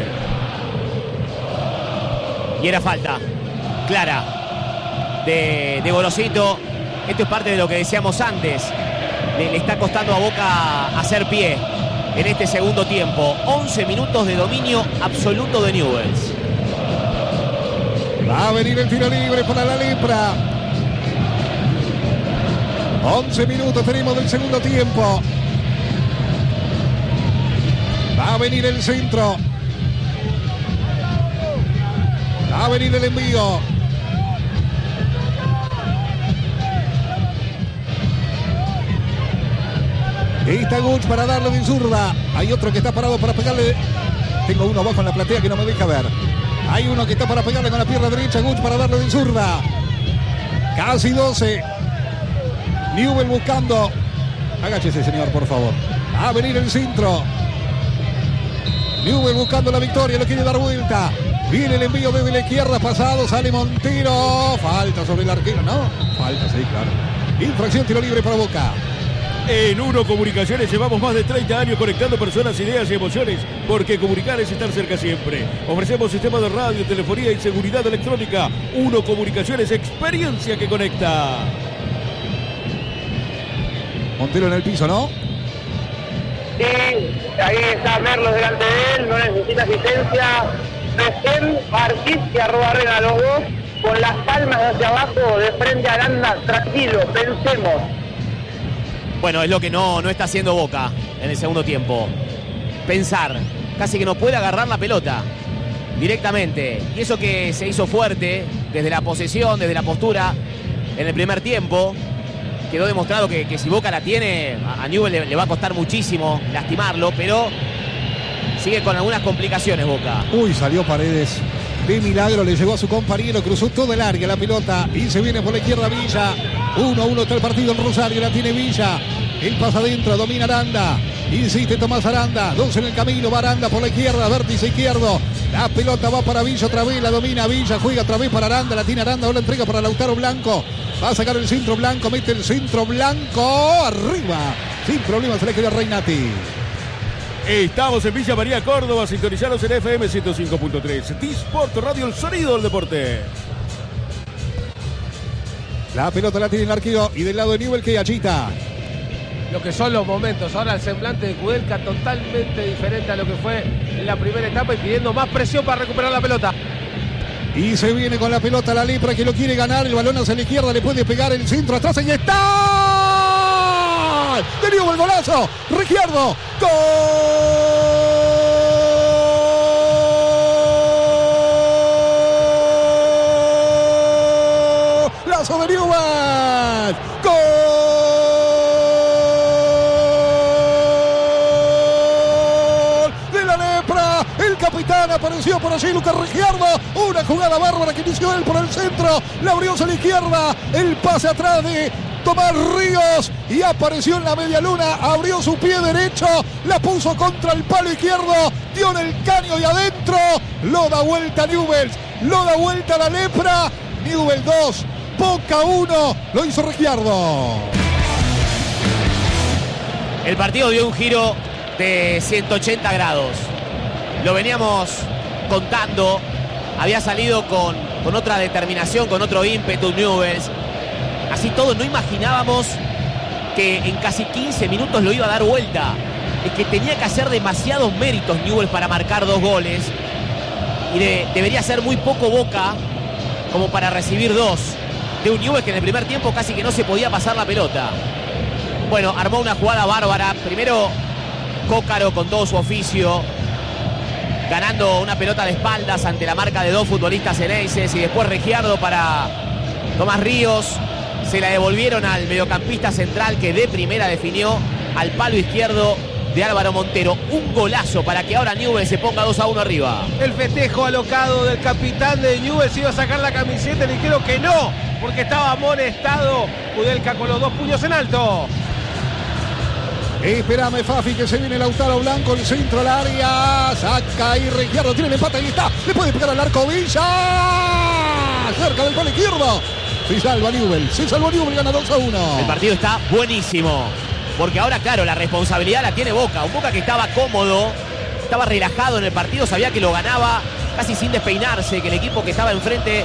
Y era falta clara de, de Gorosito. Esto es parte de lo que decíamos antes. Le, le está costando a Boca hacer pie en este segundo tiempo. once minutos de dominio absoluto de Newell's.
Va a venir el tiro libre para la Lepra. once minutos tenemos del segundo tiempo. Va a venir el centro. Va a venir el envío. Ahí está Guch para darle de zurda. Hay otro que está parado para pegarle. Tengo uno abajo en la platea que no me deja ver. Hay uno que está para pegarle con la pierna derecha. Guch para darle de zurda. Casi doce. Newell buscando. Agáchese, señor, por favor. Va a venir el centro. Newell buscando la victoria. Lo quiere dar vuelta. Viene el envío desde la izquierda. Pasado. Sale Montero. Falta sobre el arquero. No. Falta, sí, claro. Infracción, tiro libre para Boca.
En Uno Comunicaciones llevamos más de treinta años conectando personas, ideas y emociones, porque comunicar es estar cerca siempre. Ofrecemos sistemas de radio, telefonía y seguridad electrónica. Uno Comunicaciones, experiencia que conecta.
Montero en el piso, ¿no?
Sí, ahí está Merlo delante de él, no necesita asistencia. Recién Marquís y Arrobarrena, los dos con las palmas hacia abajo, de frente a Aranda. Tranquilo, pensemos.
Bueno, es lo que no, no está haciendo Boca en el segundo tiempo. Pensar, casi que no puede agarrar la pelota directamente. Y eso que se hizo fuerte desde la posesión, desde la postura en el primer tiempo. Quedó demostrado que, que si Boca la tiene, a, a Newell le, le va a costar muchísimo lastimarlo, pero sigue con algunas complicaciones Boca.
Uy, salió Paredes. De milagro le llegó a su compañero, cruzó todo el área la pelota y se viene por la izquierda Villa. uno a uno está el partido en Rosario, la tiene Villa. Él pasa adentro, domina Aranda. Insiste Tomás Aranda. Dos en el camino, va Aranda por la izquierda, vértice izquierdo. La pelota va para Villa otra vez, la domina Villa, juega otra vez para Aranda, la tiene Aranda, ahora entrega para Lautaro Blanco. Va a sacar el centro Blanco, mete el centro Blanco, arriba. Sin problema se le queda Reinati.
Estamos en Villa María, Córdoba, sintonizados en F M ciento cinco punto tres. Disport Radio, el sonido del deporte.
La pelota la tiene el arquero y del lado de Newell que Achita.
Lo que son los momentos, ahora el semblante de Kudelka totalmente diferente a lo que fue en la primera etapa y pidiendo más presión para recuperar la pelota.
Y se viene con la pelota la Lepra que lo quiere ganar, el balón hacia la izquierda, le puede pegar el centro atrás, ahí está. De Newell, golazo, Ricciardo, gol. Lazo de Newell, gol. De la Lepra, el capitán apareció por allí, Lucas Ricciardo, una jugada bárbara que inició él por el centro, la abrió a la izquierda, el pase atrás de Tomás Ríos y apareció en la media luna, abrió su pie derecho, la puso contra el palo izquierdo, dio en el caño y adentro, lo da vuelta Newell's, lo da vuelta la Lepra, Newell dos, Boca uno, lo hizo Ricciardo.
El partido dio un giro de ciento ochenta grados, lo veníamos contando, había salido con, con otra determinación, con otro ímpetu Newell's. Así todo, no imaginábamos que en casi quince minutos lo iba a dar vuelta. Es que tenía que hacer demasiados méritos Newell's para marcar dos goles. Y de, debería ser muy poco Boca como para recibir dos. De un Newell's que en el primer tiempo casi que no se podía pasar la pelota. Bueno, armó una jugada bárbara. Primero Cócaro con todo su oficio, ganando una pelota de espaldas ante la marca de dos futbolistas eneises. Y después Ricciardo para Tomás Ríos. Se la devolvieron al mediocampista central que de primera definió al palo izquierdo de Álvaro Montero. Un golazo para que ahora Newell's se ponga dos a uno arriba.
El festejo alocado del capitán de Newell's, iba a sacar la camiseta, le dijeron que no, porque estaba amonestado Kudelka con los dos puños en alto.
Espérame, Fafi, que se viene Lautaro Blanco, el centro al área. Saca y Requiardo, tiene el empate, ahí está. Le puede pegar al arco Villa. Cerca del gol izquierdo. Se salva Newell, se salvó Newell, gana dos a uno.
El partido está buenísimo. Porque ahora, claro, la responsabilidad la tiene Boca. Un Boca que estaba cómodo, estaba relajado en el partido, sabía que lo ganaba casi sin despeinarse, que el equipo que estaba enfrente